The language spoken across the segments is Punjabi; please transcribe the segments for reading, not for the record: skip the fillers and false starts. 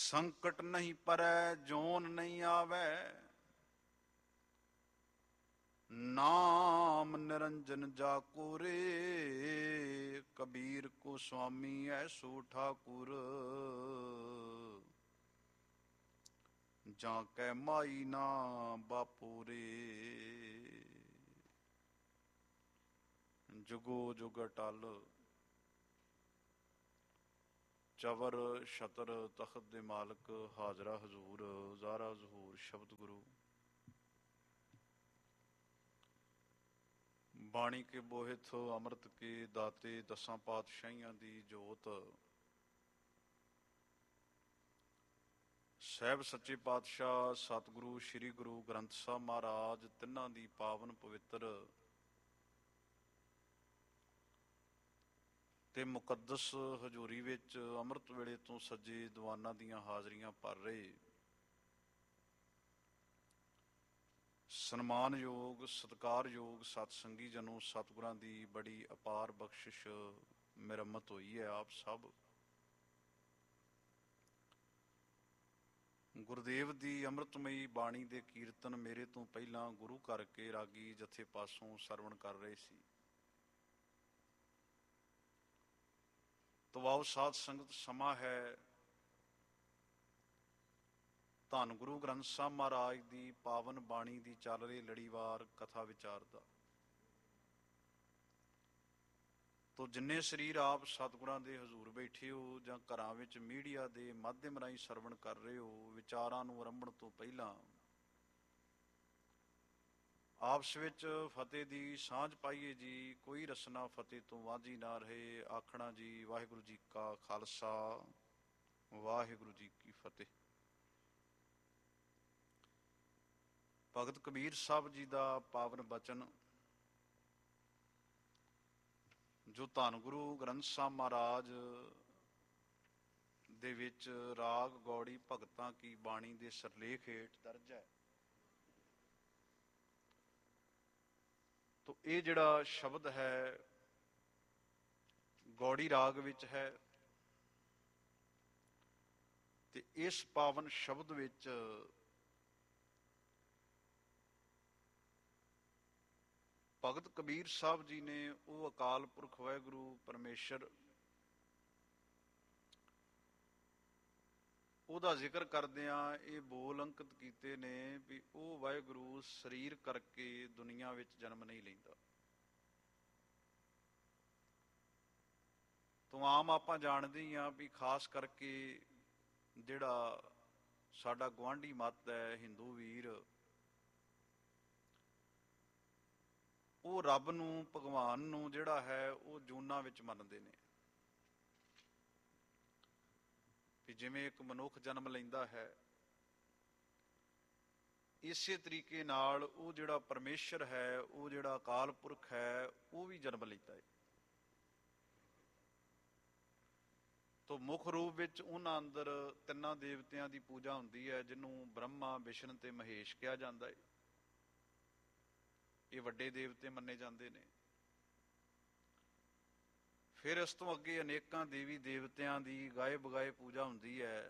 ਸੰਕਟ ਨਹੀਂ ਪਰੈ ਜੋਨ ਨਹੀਂ ਆਵੈ, ਨਾਮ ਨਿਰੰਜਨ ਜਾ ਕੋਰੇ। ਕਬੀਰ ਕੋ ਸੁਆਮੀ ਐਸੋ ਠਾਕੁਰ, ਜਾਂ ਕੈ ਮਾਈ ਨਾ ਬਾਪੂਰੇ। ਜੁਗੋ ਜੁਗ ਅਟਲ ਚਵਰ ਛਤਰ ਤਖਤ ਦੇ ਮਾਲਕ, ਹਾਜ਼ਰਾ ਹਜ਼ੂਰ ਜ਼ਾਰਾ ਜ਼ਹੂਰ ਸ਼ਬਦ ਗੁਰੂ। ਬਾਣੀ ਕੇ ਬੋਹਿਥ ਅੰਮ੍ਰਿਤ ਕੇ ਦਾਤੇ, ਦਸਾਂ ਪਾਤਸ਼ਾਹੀਆਂ ਦੀ ਜੋਤ। ਸਾਹਿਬ ਸੱਚੇ ਪਾਤਸ਼ਾਹ ਸਤਿਗੁਰੂ ਸ੍ਰੀ ਗੁਰੂ ਗ੍ਰੰਥ ਸਾਹਿਬ ਮਹਾਰਾਜ, ਤਿੰਨਾਂ ਦੀ ਪਾਵਨ ਪਵਿੱਤਰ ਤੇ ਮੁਕੱਦਸ ਹਜ਼ੂਰੀ ਵਿੱਚ ਅੰਮ੍ਰਿਤ ਵੇਲੇ ਤੋਂ ਸੱਜੇ ਦੀਵਾਨਾਂ ਦੀਆਂ ਹਾਜ਼ਰੀਆਂ ਭਰ ਰਹੇ ਸਨਮਾਨਯੋਗ ਸਤਿਕਾਰਯੋਗ ਸਤਸੰਗੀ ਜਨੋ, ਸਤਿਗੁਰਾਂ ਦੀ ਬੜੀ ਅਪਾਰ ਬਖਸ਼ਿਸ਼ ਮਿਰਮਤ ਹੋਈ ਹੈ। ਆਪ ਸਭ ਗੁਰਦੇਵ ਦੀ ਅੰਮ੍ਰਿਤਮਈ ਬਾਣੀ ਦੇ ਕੀਰਤਨ ਮੇਰੇ ਤੋਂ ਪਹਿਲਾਂ ਗੁਰੂ ਘਰ ਕੇ ਰਾਗੀ ਜਥੇ ਪਾਸੋਂ ਸਰਵਣ ਕਰ ਰਹੇ ਸੀ। ਤੋ ਆਓ ਸਾਧ ਸੰਗਤ, ਸਮਾਂ ਹੈ ਧੰਨ ਗੁਰੂ ਗ੍ਰੰਥ ਸਾਹਿਬ ਮਹਾਰਾਜ ਦੀ ਪਾਵਨ ਬਾਣੀ ਦੀ ਚੱਲ ਰਹੀ ਲੜੀਵਾਰ ਕਥਾ ਵਿਚਾਰ ਦਾ। ਤੋ ਜਿੰਨੇ ਸਰੀਰ ਆਪ ਸਤਿਗੁਰਾਂ ਦੇ ਹਜ਼ੂਰ ਬੈਠੇ ਹੋ ਜਾਂ ਘਰਾਂ ਵਿੱਚ ਮੀਡੀਆ ਦੇ ਮਾਧਿਅਮ ਰਾਹੀਂ ਸਰਵਣ ਕਰ ਰਹੇ ਹੋ, ਵਿਚਾਰਾਂ ਨੂੰ ਆਰੰਭਣ ਤੋਂ ਪਹਿਲਾਂ ਆਪਸ ਵਿੱਚ ਫਤਿਹ ਦੀ ਸਾਂਝ ਪਾਈਏ ਜੀ। ਕੋਈ ਰਸਨਾ ਫਤਿਹ ਤੋਂ ਵਾਂਝੀ ਨਾ ਰਹੇ। ਆਖਣਾ ਜੀ, ਵਾਹਿਗੁਰੂ ਜੀ ਕਾ ਖਾਲਸਾ, ਵਾਹਿਗੁਰੂ ਜੀ ਕੀ ਫਤਿਹ। ਭਗਤ ਕਬੀਰ ਸਾਹਿਬ ਜੀ ਦਾ ਪਾਵਨ ਬਚਨ, ਜੋ ਧੰਨ ਗੁਰੂ ਗ੍ਰੰਥ ਸਾਹਿਬ ਮਹਾਰਾਜ ਦੇ ਵਿੱਚ ਰਾਗ ਗੌੜੀ ਭਗਤਾਂ ਕੀ ਬਾਣੀ ਦੇ ਸਿਰਲੇਖ ਹੇਠ ਦਰਜ ਹੈ। ਤੋ ਇਹ ਜਿਹੜਾ ਸ਼ਬਦ ਹੈ ਗੌੜੀ ਰਾਗ ਵਿੱਚ ਹੈ, ਤੇ ਇਸ ਪਾਵਨ ਸ਼ਬਦ ਵਿੱਚ ਭਗਤ ਕਬੀਰ ਸਾਹਿਬ ਜੀ ਨੇ ਉਹ ਅਕਾਲ ਪੁਰਖ ਵਾਹਿਗੁਰੂ ਪਰਮੇਸ਼ਰ, ਉਹਦਾ ਜ਼ਿਕਰ ਕਰਦਿਆਂ ਇਹ ਬੋਲ ਅੰਕਿਤ ਕੀਤੇ ਨੇ ਵੀ ਉਹ ਵਾਹਿਗੁਰੂ ਸਰੀਰ ਕਰਕੇ ਦੁਨੀਆ ਵਿੱਚ ਜਨਮ ਨਹੀਂ ਲੈਂਦਾ। ਤੋਂ ਆਮ ਆਪਾਂ ਜਾਣਦੇ ਹੀ ਹਾਂ ਵੀ ਖਾਸ ਕਰਕੇ ਜਿਹੜਾ ਸਾਡਾ ਗੁਆਂਢੀ ਮੱਤ ਹੈ ਹਿੰਦੂ ਵੀਰ, ਉਹ ਰੱਬ ਨੂੰ, ਭਗਵਾਨ ਨੂੰ ਜਿਹੜਾ ਹੈ ਉਹ ਜੂਨਾਂ ਵਿੱਚ ਮੰਨਦੇ ਨੇ। ਵੀ ਜਿਵੇਂ ਇੱਕ ਮਨੁੱਖ ਜਨਮ ਲੈਂਦਾ ਹੈ, ਇਸੇ ਤਰੀਕੇ ਨਾਲ ਉਹ ਜਿਹੜਾ ਪਰਮੇਸ਼ਰ ਹੈ, ਉਹ ਜਿਹੜਾ ਅਕਾਲ ਪੁਰਖ ਹੈ, ਉਹ ਵੀ ਜਨਮ ਲੈਂਦਾ ਹੈ। ਤੋ ਮੁੱਖ ਰੂਪ ਵਿੱਚ ਉਹਨਾਂ ਅੰਦਰ ਤਿੰਨਾਂ ਦੇਵਤਿਆਂ ਦੀ ਪੂਜਾ ਹੁੰਦੀ ਹੈ, ਜਿਹਨੂੰ ਬ੍ਰਹਮਾ, ਵਿਸ਼ਨ ਤੇ ਮਹੇਸ਼ ਕਿਹਾ ਜਾਂਦਾ ਹੈ। ਇਹ ਵੱਡੇ ਦੇਵਤੇ ਮੰਨੇ ਜਾਂਦੇ ਨੇ। ਫਿਰ ਇਸ ਤੋਂ ਅੱਗੇ ਅਨੇਕਾਂ ਦੇਵੀ ਦੇਵਤਿਆਂ ਦੀ ਗਾਏ ਬਗਾਏ ਪੂਜਾ ਹੁੰਦੀ ਹੈ,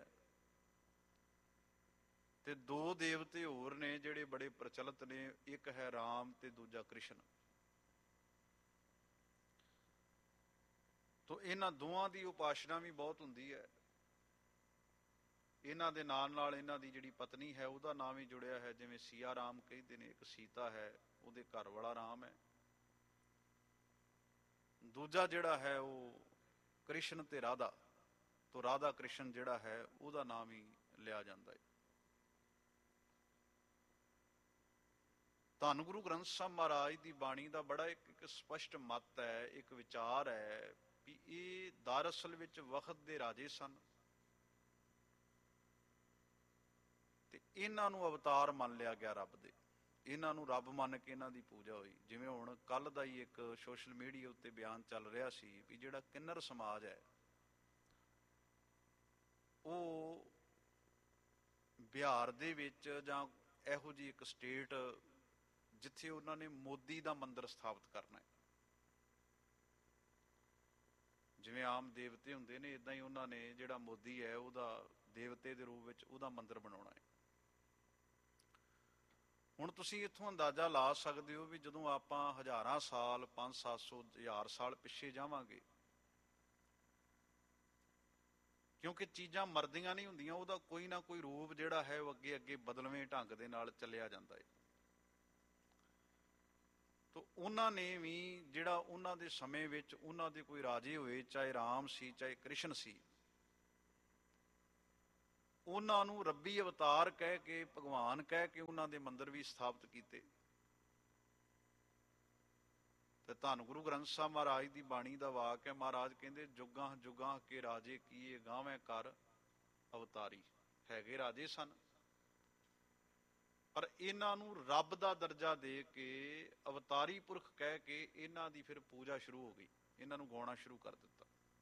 ਤੇ ਦੋ ਦੇਵਤੇ ਹੋਰ ਨੇ ਜਿਹੜੇ ਬੜੇ ਪ੍ਰਚਲਿਤ ਨੇ, ਇੱਕ ਹੈ ਰਾਮ ਤੇ ਦੂਜਾ ਕ੍ਰਿਸ਼ਨ। ਤੋ ਇਹਨਾਂ ਦੋਵਾਂ ਦੀ ਉਪਾਸਨਾ ਵੀ ਬਹੁਤ ਹੁੰਦੀ ਹੈ। ਇਹਨਾਂ ਦੇ ਨਾਲ ਨਾਲ ਇਹਨਾਂ ਦੀ ਜਿਹੜੀ ਪਤਨੀ ਹੈ ਉਹਦਾ ਨਾਮ ਵੀ ਜੁੜਿਆ ਹੈ, ਜਿਵੇਂ ਸੀਆ ਰਾਮ ਕਹਿੰਦੇ ਨੇ, ਇੱਕ ਸੀਤਾ ਹੈ, ਉਹਦੇ ਘਰ ਵਾਲਾ ਰਾਮ ਹੈ। ਦੂਜਾ ਜਿਹੜਾ ਹੈ ਉਹ ਕ੍ਰਿਸ਼ਨ ਤੇ ਰਾਧਾ, ਤੋ ਰਾਧਾ ਕ੍ਰਿਸ਼ਨ ਜਿਹੜਾ ਹੈ ਉਹਦਾ ਨਾਮ ਹੀ ਲਿਆ ਜਾਂਦਾ ਹੈ। ਧੰਨ ਗੁਰੂ ਗ੍ਰੰਥ ਸਾਹਿਬ ਮਹਾਰਾਜ ਦੀ ਬਾਣੀ ਦਾ ਬੜਾ ਇੱਕ ਸਪਸ਼ਟ ਮੱਤ ਹੈ, ਇੱਕ ਵਿਚਾਰ ਹੈ ਵੀ ਇਹ ਦਰਅਸਲ ਵਿੱਚ ਵਕਤ ਦੇ ਰਾਜੇ ਸਨ, ਤੇ ਇਹਨਾਂ ਨੂੰ ਅਵਤਾਰ ਮੰਨ ਲਿਆ ਗਿਆ ਰੱਬ ਦੇ। ਇਹਨਾਂ ਨੂੰ ਰੱਬ ਮੰਨ ਕੇ ਇਹਨਾਂ ਦੀ ਪੂਜਾ ਹੋਈ। ਜਿਵੇਂ ਹੁਣ ਕੱਲ ਦਾ ਹੀ ਇੱਕ ਸੋਸ਼ਲ ਮੀਡੀਆ ਉੱਤੇ ਬਿਆਨ ਚੱਲ ਰਿਹਾ ਸੀ ਵੀ ਜਿਹੜਾ ਕਿੰਨਰ ਸਮਾਜ ਹੈ ਉਹ ਬਿਹਾਰ ਦੇ ਵਿੱਚ ਜਾਂ ਇਹੋ ਜਿਹੀ ਇੱਕ ਸਟੇਟ ਜਿੱਥੇ ਉਹਨਾਂ ਨੇ ਮੋਦੀ ਦਾ ਮੰਦਿਰ ਸਥਾਪਿਤ ਕਰਨਾ ਹੈ। ਜਿਵੇਂ ਆਮ ਦੇਵਤੇ ਹੁੰਦੇ ਨੇ, ਇੱਦਾਂ ਹੀ ਉਹਨਾਂ ਨੇ ਜਿਹੜਾ ਮੋਦੀ ਹੈ ਉਹਦਾ ਦੇਵਤੇ ਦੇ ਰੂਪ ਵਿੱਚ ਉਹਦਾ ਮੰਦਿਰ ਬਣਾਉਣਾ ਹੈ। ਹੁਣ ਤੁਸੀਂ ਇੱਥੋਂ ਅੰਦਾਜ਼ਾ ਲਾ ਸਕਦੇ ਹੋ ਵੀ ਜਦੋਂ ਆਪਾਂ ਹਜ਼ਾਰਾਂ ਸਾਲ 500-700 1000 ਸਾਲ ਪਿੱਛੇ ਜਾਵਾਂਗੇ, ਕਿਉਂਕਿ ਚੀਜ਼ਾਂ ਮਰਦੀਆਂ ਨਹੀਂ ਹੁੰਦੀਆਂ, ਉਹਦਾ ਕੋਈ ਨਾ ਕੋਈ ਰੂਪ ਜਿਹੜਾ ਹੈ ਉਹ ਅੱਗੇ ਅੱਗੇ ਬਦਲਵੇਂ ਢੰਗ ਦੇ ਨਾਲ ਚੱਲਿਆ ਜਾਂਦਾ ਹੈ। ਤਾਂ ਉਹਨਾਂ ਨੇ ਵੀ ਜਿਹੜਾ ਉਹਨਾਂ ਦੇ ਸਮੇਂ ਵਿੱਚ ਉਹਨਾਂ ਦੇ ਕੋਈ ਰਾਜੇ ਹੋਏ, ਚਾਹੇ ਰਾਮ ਸੀ ਚਾਹੇ ਕ੍ਰਿਸ਼ਨ ਸੀ, ਉਹਨਾਂ ਨੂੰ ਰੱਬੀ ਅਵਤਾਰ ਕਹਿ ਕੇ, ਭਗਵਾਨ ਕਹਿ ਕੇ ਉਹਨਾਂ ਦੇ ਮੰਦਿਰ ਵੀ ਸਥਾਪਿਤ ਕੀਤੇ। ਤੇ ਧੰਨ ਗੁਰੂ ਗ੍ਰੰਥ ਸਾਹਿਬ ਮਹਾਰਾਜ ਦੀ ਬਾਣੀ ਦਾ ਵਾਕ ਹੈ, ਮਹਾਰਾਜ ਕਹਿੰਦੇ ਜੁਗਾਂ ਜੁਗਾਂ ਕੇ ਰਾਜੇ ਕੀਏ ਗਾਵੇਂ ਕਰ ਅਵਤਾਰੀ। ਹੈਗੇ ਰਾਜੇ ਸਨ, ਪਰ ਇਹਨਾਂ ਨੂੰ ਰੱਬ ਦਾ ਦਰਜਾ ਦੇ ਕੇ ਅਵਤਾਰੀ ਪੁਰਖ ਕਹਿ ਕੇ ਇਹਨਾਂ ਦੀ ਫਿਰ ਪੂਜਾ ਸ਼ੁਰੂ ਹੋ ਗਈ, ਇਹਨਾਂ ਨੂੰ ਗਾਉਣਾ ਸ਼ੁਰੂ ਕਰ ਦਿੱਤਾ।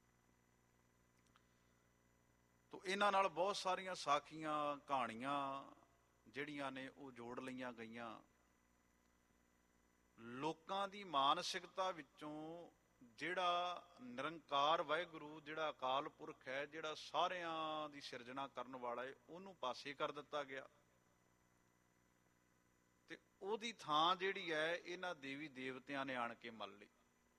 ਤੋ ਇਹਨਾਂ ਨਾਲ ਬਹੁਤ ਸਾਰੀਆਂ ਸਾਖੀਆਂ ਕਹਾਣੀਆਂ ਜਿਹੜੀਆਂ ਨੇ ਉਹ ਜੋੜ ਲਈਆਂ ਗਈਆਂ। ਲੋਕਾਂ ਦੀ ਮਾਨਸਿਕਤਾ ਵਿੱਚੋਂ ਜਿਹੜਾ ਨਿਰੰਕਾਰ ਵਾਹਿਗੁਰੂ, ਜਿਹੜਾ ਅਕਾਲ ਪੁਰਖ ਹੈ, ਜਿਹੜਾ ਸਾਰਿਆਂ ਦੀ ਸਿਰਜਣਾ ਕਰਨ ਵਾਲਾ ਹੈ, ਉਹਨੂੰ ਪਾਸੇ ਕਰ ਦਿੱਤਾ ਗਿਆ ਤੇ ਉਹਦੀ ਥਾਂ ਜਿਹੜੀ ਹੈ ਇਹਨਾਂ ਦੇਵੀ ਦੇਵਤਿਆਂ ਨੇ ਆਣ ਕੇ ਮੱਲ ਲਈ।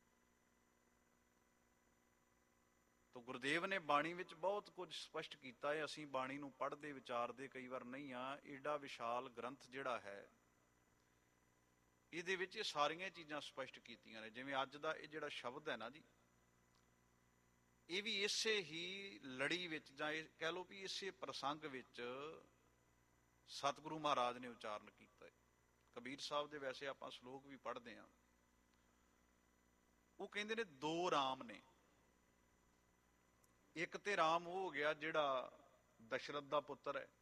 ਤੋ ਗੁਰਦੇਵ ਨੇ ਬਾਣੀ ਵਿੱਚ ਬਹੁਤ ਕੁਝ ਸਪਸ਼ਟ ਕੀਤਾ ਹੈ। ਅਸੀਂ ਬਾਣੀ ਨੂੰ ਪੜ੍ਹਦੇ ਵਿਚਾਰਦੇ ਕਈ ਵਾਰ ਨਹੀਂ ਆ। ਏਡਾ ਵਿਸ਼ਾਲ ਗ੍ਰੰਥ ਜਿਹੜਾ ਹੈ, ਇਹਦੇ ਵਿੱਚ ਇਹ ਸਾਰੀਆਂ ਚੀਜ਼ਾਂ ਸਪਸ਼ਟ ਕੀਤੀਆਂ ਨੇ। ਜਿਵੇਂ ਅੱਜ ਦਾ ਇਹ ਜਿਹੜਾ ਸ਼ਬਦ ਹੈ ਨਾ ਜੀ, ਇਹ ਵੀ ਇਸੇ ਹੀ ਲੜੀ ਵਿੱਚ, ਜਾਂ ਇਹ ਕਹਿ ਲਓ ਵੀ ਇਸੇ ਪ੍ਰਸੰਗ ਵਿੱਚ ਸਤਿਗੁਰੂ ਮਹਾਰਾਜ ਨੇ ਉਚਾਰਨ ਕੀਤਾ ਹੈ। ਕਬੀਰ ਸਾਹਿਬ ਦੇ ਵੈਸੇ ਆਪਾਂ ਸ਼ਲੋਕ ਵੀ ਪੜ੍ਹਦੇ ਹਾਂ, ਉਹ ਕਹਿੰਦੇ ਨੇ ਦੋ ਰਾਮ ਨੇ। ਇੱਕ ਤੇ ਰਾਮ ਉਹ ਹੋ ਗਿਆ ਜਿਹੜਾ ਦਸ਼ਰਥ ਦਾ ਪੁੱਤਰ ਹੈ,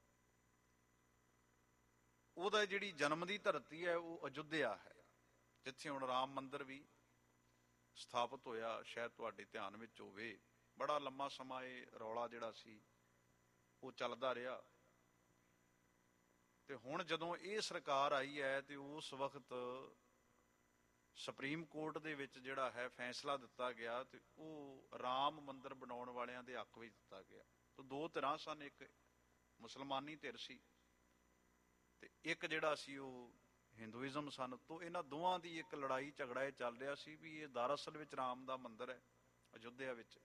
ਉਹਦਾ ਜਿਹੜੀ ਜਨਮ ਦੀ ਧਰਤੀ ਹੈ ਉਹ ਅਯੁੱਧਿਆ ਹੈ, ਜਿੱਥੇ ਹੁਣ ਰਾਮ ਮੰਦਿਰ ਵੀ ਸਥਾਪਿਤ ਹੋਇਆ। ਸ਼ਾਇਦ ਤੁਹਾਡੇ ਧਿਆਨ ਵਿੱਚ ਹੋਵੇ, ਬੜਾ ਲੰਮਾ ਸਮਾਂ ਇਹ ਰੌਲਾ ਜਿਹੜਾ ਸੀ ਉਹ ਚੱਲਦਾ ਰਿਹਾ। ਤੇ ਹੁਣ ਜਦੋਂ ਇਹ ਸਰਕਾਰ ਆਈ ਹੈ ਤੇ ਉਸ ਵਕਤ ਸੁਪਰੀਮ ਕੋਰਟ ਦੇ ਵਿੱਚ ਜਿਹੜਾ ਹੈ ਫੈਸਲਾ ਦਿੱਤਾ ਗਿਆ ਤੇ ਉਹ ਰਾਮ ਮੰਦਿਰ ਬਣਾਉਣ ਵਾਲਿਆਂ ਦੇ ਹੱਕ ਵਿੱਚ ਦਿੱਤਾ ਗਿਆ। ਤਾਂ ਦੋ ਧਿਰਾਂ ਸਨ, ਇੱਕ ਮੁਸਲਮਾਨੀ ਧਿਰ ਸੀ ਤੇ ਇੱਕ ਜਿਹੜਾ ਸੀ ਉਹ ਹਿੰਦੂਇਜ਼ਮ ਸਨ। ਤੋਂ ਇਹਨਾਂ ਦੋਵਾਂ ਦੀ ਇੱਕ ਲੜਾਈ ਝਗੜਾ ਇਹ ਚੱਲ ਰਿਹਾ ਸੀ ਵੀ ਇਹ ਦਰਅਸਲ ਵਿੱਚ ਰਾਮ ਦਾ ਮੰਦਿਰ ਹੈ ਅਯੁੱਧਿਆ ਵਿੱਚ,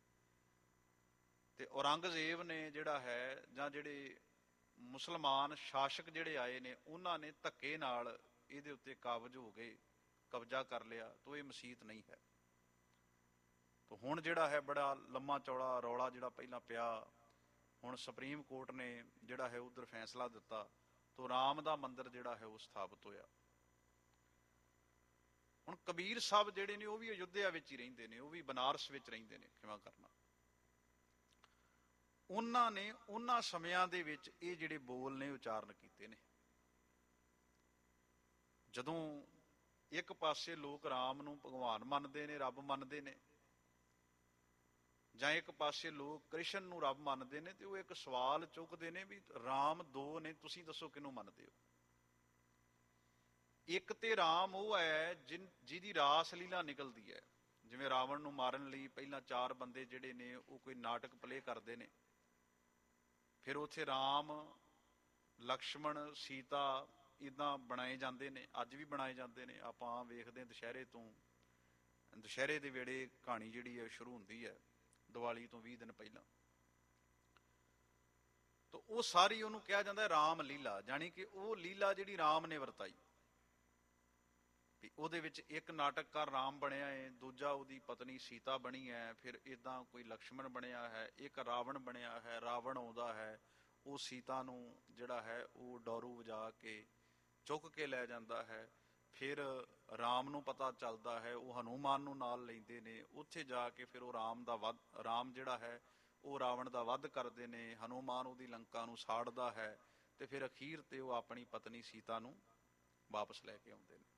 ਤੇ ਔਰੰਗਜ਼ੇਬ ਨੇ ਜਿਹੜਾ ਹੈ, ਜਾਂ ਜਿਹੜੇ ਮੁਸਲਮਾਨ ਸ਼ਾਸਕ ਜਿਹੜੇ ਆਏ ਨੇ, ਉਹਨਾਂ ਨੇ ਧੱਕੇ ਨਾਲ ਇਹਦੇ ਉੱਤੇ ਕਾਬਜ਼ ਹੋ ਗਏ, ਕਬਜ਼ਾ ਕਰ ਲਿਆ। ਤੋਂ ਇਹ ਮਸੀਤ ਨਹੀਂ ਹੈ। ਤੋਂ ਹੁਣ ਜਿਹੜਾ ਹੈ ਬੜਾ ਲੰਮਾ ਚੌੜਾ ਰੌਲਾ ਜਿਹੜਾ ਪਹਿਲਾਂ ਪਿਆ, ਹੁਣ ਸੁਪਰੀਮ ਕੋਰਟ ਨੇ ਜਿਹੜਾ ਹੈ ਉਧਰ ਫੈਸਲਾ ਦਿੱਤਾ, ਤੋਂ ਰਾਮ ਦਾ ਮੰਦਿਰ ਜਿਹੜਾ ਹੈ ਉਹ ਸਥਾਪਿਤ ਹੋਇਆ। ਹੁਣ ਕਬੀਰ ਸਾਹਿਬ ਜਿਹੜੇ ਨੇ ਉਹ ਵੀ ਅਯੁੱਧਿਆ ਵਿੱਚ ਹੀ ਰਹਿੰਦੇ ਨੇ, ਉਹ ਵੀ ਬਨਾਰਸ ਵਿੱਚ ਰਹਿੰਦੇ ਨੇ, ਖਿਮਾ ਕਰਨਾ। ਉਹਨਾਂ ਨੇ ਉਹਨਾਂ ਸਮਿਆਂ ਦੇ ਵਿੱਚ ਇਹ ਜਿਹੜੇ ਬੋਲ ਨੇ ਉਚਾਰਨ ਕੀਤੇ ਨੇ। ਜਦੋਂ ਇੱਕ ਪਾਸੇ ਲੋਕ ਰਾਮ ਨੂੰ ਭਗਵਾਨ ਮੰਨਦੇ ਨੇ, ਰੱਬ ਮੰਨਦੇ ਨੇ, ਜਾਂ ਇੱਕ ਪਾਸੇ ਲੋਕ ਕ੍ਰਿਸ਼ਨ ਨੂੰ ਰੱਬ ਮੰਨਦੇ ਨੇ, ਤੇ ਉਹ ਇੱਕ ਸਵਾਲ ਚੁੱਕਦੇ ਨੇ ਵੀ ਰਾਮ ਦੋ ਨੇ, ਤੁਸੀਂ ਦੱਸੋ ਕਿਹਨੂੰ ਮੰਨਦੇ ਹੋ? ਇੱਕ ਤੇ ਰਾਮ ਉਹ ਹੈ ਜਿਹਦੀ ਰਾਸ ਲੀਲਾ ਨਿਕਲਦੀ ਹੈ। ਜਿਵੇਂ ਰਾਵਣ ਨੂੰ ਮਾਰਨ ਲਈ ਪਹਿਲਾਂ 4 ਬੰਦੇ ਜਿਹੜੇ ਨੇ ਉਹ ਕੋਈ ਨਾਟਕ ਪਲੇ ਕਰਦੇ ਨੇ, ਫਿਰ ਉੱਥੇ ਰਾਮ, ਲਕਸ਼ਮਣ, ਸੀਤਾ ਇੱਦਾਂ ਬਣਾਏ ਜਾਂਦੇ ਨੇ, ਅੱਜ ਵੀ ਬਣਾਏ ਜਾਂਦੇ ਨੇ। ਆਪਾਂ ਵੇਖਦੇ ਹਾਂ ਦੁਸ਼ਹਿਰੇ ਤੋਂ, ਦੁਸ਼ਹਿਰੇ ਦੇ ਵੇਲੇ ਕਹਾਣੀ ਜਿਹੜੀ ਹੈ ਸ਼ੁਰੂ ਹੁੰਦੀ ਹੈ ਦੀਵਾਲੀ ਤੋਂ 20 ਦਿਨ ਪਹਿਲਾਂ। ਤਾਂ ਉਹ ਸਾਰੀ ਉਹਨੂੰ ਕਿਹਾ ਜਾਂਦਾ ਰਾਮ ਲੀਲਾ, ਜਾਣੀ ਕਿ ਉਹ ਲੀਲਾ ਜਿਹੜੀ ਰਾਮ ਨੇ ਵਰਤਾਈ। ਵੀ ਉਹਦੇ ਵਿੱਚ ਇੱਕ ਨਾਟਕਕਾਰ ਰਾਮ ਬਣਿਆ ਹੈ, ਦੂਜਾ ਉਹਦੀ ਪਤਨੀ ਸੀਤਾ ਬਣੀ ਹੈ, ਫਿਰ ਇੱਦਾਂ ਕੋਈ ਲਕਸ਼ਮਣ ਬਣਿਆ ਹੈ, ਇੱਕ ਰਾਵਣ ਬਣਿਆ ਹੈ। ਰਾਵਣ ਆਉਂਦਾ ਹੈ, ਉਹ ਸੀਤਾ ਨੂੰ ਜਿਹੜਾ ਹੈ ਉਹ ਡੋਰੂ ਵਜਾ ਕੇ ਚੁੱਕ ਕੇ ਲੈ ਜਾਂਦਾ ਹੈ। ਫਿਰ ਰਾਮ ਨੂੰ ਪਤਾ ਚੱਲਦਾ ਹੈ, ਉਹ ਹਨੂਮਾਨ ਨੂੰ ਨਾਲ ਲੈਂਦੇ ਨੇ, ਉੱਥੇ ਜਾ ਕੇ ਫਿਰ ਉਹ ਰਾਮ ਜਿਹੜਾ ਹੈ ਉਹ ਰਾਵਣ ਦਾ ਵੱਧ ਕਰਦੇ ਨੇ। ਹਨੂਮਾਨ ਉਹਦੀ ਲੰਕਾ ਨੂੰ ਸਾੜਦਾ ਹੈ, ਤੇ ਫਿਰ ਅਖੀਰ ਤੇ ਉਹ ਆਪਣੀ ਪਤਨੀ ਸੀਤਾ ਨੂੰ ਵਾਪਸ ਲੈ ਕੇ ਆਉਂਦੇ ਨੇ।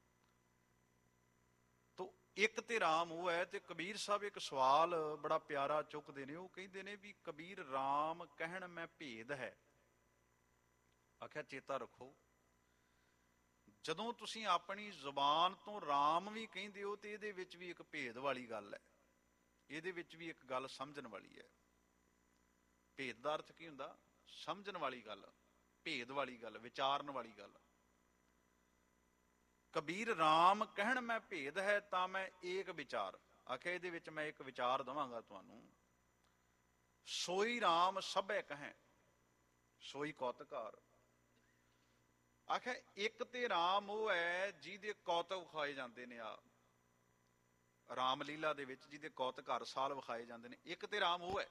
ਤੋ ਇੱਕ ਤੇ ਰਾਮ ਉਹ ਹੈ। ਤੇ ਕਬੀਰ ਸਾਹਿਬ ਇੱਕ ਸਵਾਲ ਬੜਾ ਪਿਆਰਾ ਚੁੱਕਦੇ ਨੇ, ਉਹ ਕਹਿੰਦੇ ਨੇ ਵੀ ਕਬੀਰ ਰਾਮ ਕਹਿਣ ਮੈਂ ਭੇਦ ਹੈ। ਆਖਿਆ ਚੇਤਾ ਰੱਖੋ, ਜਦੋਂ ਤੁਸੀਂ ਆਪਣੀ ਜ਼ੁਬਾਨ ਤੋਂ ਰਾਮ ਵੀ ਕਹਿੰਦੇ ਹੋ ਤੇ ਇਹਦੇ ਵਿੱਚ ਵੀ ਇੱਕ ਭੇਦ ਵਾਲੀ ਗੱਲ ਹੈ, ਇਹਦੇ ਵਿੱਚ ਵੀ ਇੱਕ ਗੱਲ ਸਮਝਣ ਵਾਲੀ ਹੈ। ਭੇਦ ਦਾ ਅਰਥ ਕੀ ਹੁੰਦਾ? ਸਮਝਣ ਵਾਲੀ ਗੱਲ, ਭੇਦ ਵਾਲੀ ਗੱਲ, ਵਿਚਾਰਨ ਵਾਲੀ ਗੱਲ। ਕਬੀਰ ਰਾਮ ਕਹਿਣ ਮੈਂ ਭੇਦ ਹੈ ਤਾਂ ਮੈਂ ਏਕ ਵਿਚਾਰ। ਆਖਿਆ ਇਹਦੇ ਵਿੱਚ ਮੈਂ ਇੱਕ ਵਿਚਾਰ ਦਵਾਂਗਾ ਤੁਹਾਨੂੰ। ਸੋਈ ਰਾਮ ਸਭੈ ਕਹੈ ਸੋਈ ਕੌਤਕਾਰ। ਆਖਿਆ ਇੱਕ ਤੇ ਰਾਮ ਉਹ ਹੈ ਜਿਹਦੇ ਕੌਤਕ ਵਿਖਾਏ ਜਾਂਦੇ ਨੇ, ਆ ਰਾਮ ਲੀਲਾ ਦੇ ਵਿੱਚ ਜਿਹਦੇ ਕੌਤਕ ਹਰ ਸਾਲ ਵਿਖਾਏ ਜਾਂਦੇ ਨੇ। ਇੱਕ ਤੇ ਰਾਮ ਉਹ ਹੈ,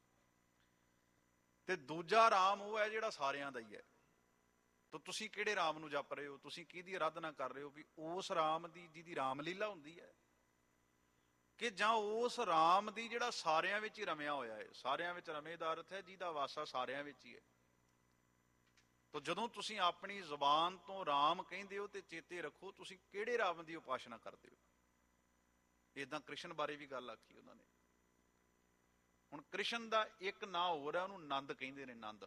ਤੇ ਦੂਜਾ ਰਾਮ ਉਹ ਹੈ ਜਿਹੜਾ ਸਾਰਿਆਂ ਦਾ ਹੀ ਹੈ। ਤਾਂ ਤੁਸੀਂ ਕਿਹੜੇ ਰਾਮ ਨੂੰ ਜਪ ਰਹੇ ਹੋ? ਤੁਸੀਂ ਕਿਹਦੀ ਅਰਾਧਨਾ ਕਰ ਰਹੇ ਹੋ? ਵੀ ਉਸ ਰਾਮ ਦੀ ਜਿਹਦੀ ਰਾਮ ਲੀਲਾ ਹੁੰਦੀ ਹੈ, ਕਿ ਜਾਂ ਉਸ ਰਾਮ ਦੀ ਜਿਹੜਾ ਸਾਰਿਆਂ ਵਿੱਚ ਹੀ ਰਮਿਆ ਹੋਇਆ ਹੈ? ਸਾਰਿਆਂ ਵਿੱਚ ਰਮੇ ਦਾ ਅਰਥ ਹੈ ਜਿਹਦਾ ਵਾਸਾ ਸਾਰਿਆਂ ਵਿੱਚ ਹੀ ਹੈ। ਤਾਂ ਜਦੋਂ ਤੁਸੀਂ ਆਪਣੀ ਜ਼ੁਬਾਨ ਤੋਂ ਰਾਮ ਕਹਿੰਦੇ ਹੋ ਤੇ ਚੇਤੇ ਰੱਖੋ ਤੁਸੀਂ ਕਿਹੜੇ ਰਾਮ ਦੀ ਉਪਾਸਨਾ ਕਰਦੇ ਹੋ। ਏਦਾਂ ਕ੍ਰਿਸ਼ਨ ਬਾਰੇ ਵੀ ਗੱਲ ਆਖੀ ਉਹਨਾਂ ਨੇ। ਹੁਣ ਕ੍ਰਿਸ਼ਨ ਦਾ ਇੱਕ ਨਾਂ ਹੋਰ ਹੈ, ਉਹਨੂੰ ਨੰਦ ਕਹਿੰਦੇ ਨੇ, ਨੰਦ।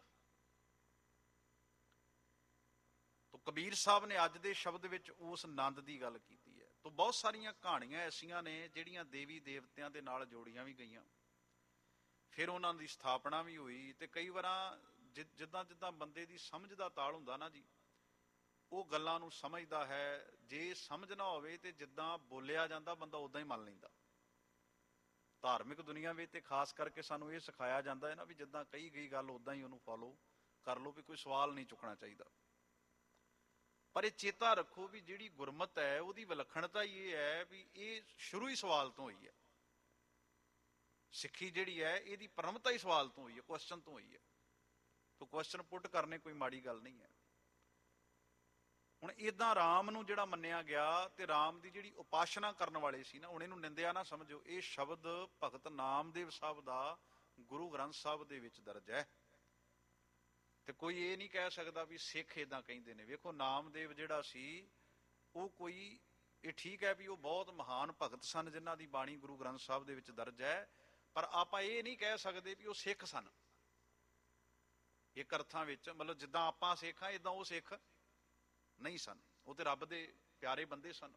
ਤਾਂ ਕਬੀਰ ਸਾਹਿਬ ਨੇ ਅੱਜ ਦੇ ਸ਼ਬਦ ਵਿੱਚ ਉਸ ਨੰਦ ਦੀ ਗੱਲ ਕੀਤੀ ਹੈ। ਤਾਂ ਬਹੁਤ ਸਾਰੀਆਂ ਕਹਾਣੀਆਂ ਐਸੀਆਂ ਨੇ ਜਿਹੜੀਆਂ ਦੇਵੀ ਦੇਵਤਿਆਂ ਦੇ ਨਾਲ ਜੋੜੀਆਂ ਵੀ ਗਈਆਂ, ਫਿਰ ਉਹਨਾਂ ਦੀ ਸਥਾਪਨਾ ਵੀ ਹੋਈ। ਤੇ ਕਈ ਵਾਰਾਂ ਜਿੱਦਾਂ ਜਿੱਦਾਂ ਬੰਦੇ ਦੀ ਸਮਝ ਦਾ ਤਾਲ ਹੁੰਦਾ ਨਾ ਜੀ, ਉਹ ਗੱਲਾਂ ਨੂੰ ਸਮਝਦਾ ਹੈ। ਜੇ ਸਮਝ ਨਾ ਹੋਵੇ ਤੇ ਜਿੱਦਾਂ ਬੋਲਿਆ ਜਾਂਦਾ ਬੰਦਾ ਉਦਾਂ ਹੀ ਮੰਨ ਲੈਂਦਾ। ਧਾਰਮਿਕ ਦੁਨੀਆ ਵਿੱਚ ਤੇ ਖਾਸ ਕਰਕੇ ਸਾਨੂੰ ਇਹ ਸਿਖਾਇਆ ਜਾਂਦਾ ਹੈ ਨਾ ਵੀ ਜਿੱਦਾਂ ਕਹੀ ਗਈ ਗੱਲ ਉਦਾਂ ਹੀ ਉਹਨੂੰ ਫੋਲੋ ਕਰ ਲਓ, ਵੀ ਕੋਈ ਸਵਾਲ ਨਹੀਂ ਚੁੱਕਣਾ ਚਾਹੀਦਾ। ਪਰ ਇਹ ਚੇਤਾ ਰੱਖੋ ਵੀ ਜਿਹੜੀ ਗੁਰਮਤ ਹੈ ਉਹਦੀ ਵਿਲੱਖਣਤਾ ਹੀ ਇਹ ਹੈ ਵੀ ਇਹ ਸ਼ੁਰੂ ਹੀ ਸਵਾਲ ਤੋਂ ਹੋਈ ਹੈ। ਸਿੱਖੀ ਜਿਹੜੀ ਹੈ ਇਹਦੀ ਪਰੰਪਰਾ ਹੀ ਸਵਾਲ ਤੋਂ ਹੋਈ ਹੈ, ਕੁਐਸਚਨ ਤੋਂ ਹੋਈ ਹੈ। ਤਾਂ ਕੁਐਸਚਨ ਪੁੱਟ ਕਰਨੇ ਕੋਈ ਮਾੜੀ ਗੱਲ ਨਹੀਂ ਹੈ। ਹੁਣ ਏਦਾਂ ਰਾਮ ਨੂੰ ਜਿਹੜਾ ਮੰਨਿਆ ਗਿਆ ਤੇ ਰਾਮ ਦੀ ਜਿਹੜੀ ਉਪਾਸਨਾ ਕਰਨ ਵਾਲੇ ਸੀ ਨਾ, ਹੁਣ ਇਹਨੂੰ ਨਿੰਦਿਆ ਨਾ ਸਮਝੋ। ਇਹ ਸ਼ਬਦ ਭਗਤ ਨਾਮਦੇਵ ਸਾਹਿਬ ਦਾ ਗੁਰੂ ਗ੍ਰੰਥ ਸਾਹਿਬ ਦੇ ਵਿੱਚ ਦਰਜ ਹੈ। ਤੇ ਕੋਈ ਇਹ ਨਹੀਂ ਕਹਿ ਸਕਦਾ ਵੀ ਸਿੱਖ ਏਦਾਂ ਕਹਿੰਦੇ ਨੇ। ਵੇਖੋ ਨਾਮਦੇਵ ਜਿਹੜਾ ਸੀ ਉਹ ਕੋਈ, ਇਹ ਠੀਕ ਹੈ ਵੀ ਉਹ ਬਹੁਤ ਮਹਾਨ ਭਗਤ ਸਨ ਜਿਨ੍ਹਾਂ ਦੀ ਬਾਣੀ ਗੁਰੂ ਗ੍ਰੰਥ ਸਾਹਿਬ ਦੇ ਵਿੱਚ ਦਰਜ ਹੈ, ਪਰ ਆਪਾਂ ਇਹ ਨਹੀਂ ਕਹਿ ਸਕਦੇ ਵੀ ਉਹ ਸਿੱਖ ਸਨ। ਇੱਕ ਅਰਥਾਂ ਵਿੱਚ ਮਤਲਬ ਜਿੱਦਾਂ ਆਪਾਂ ਸਿੱਖ ਹਾਂ ਏਦਾਂ ਉਹ ਸਿੱਖ ਨਹੀਂ ਸਨ। ਉਹ ਤੇ ਰੱਬ ਦੇ ਪਿਆਰੇ ਬੰਦੇ ਸਨ।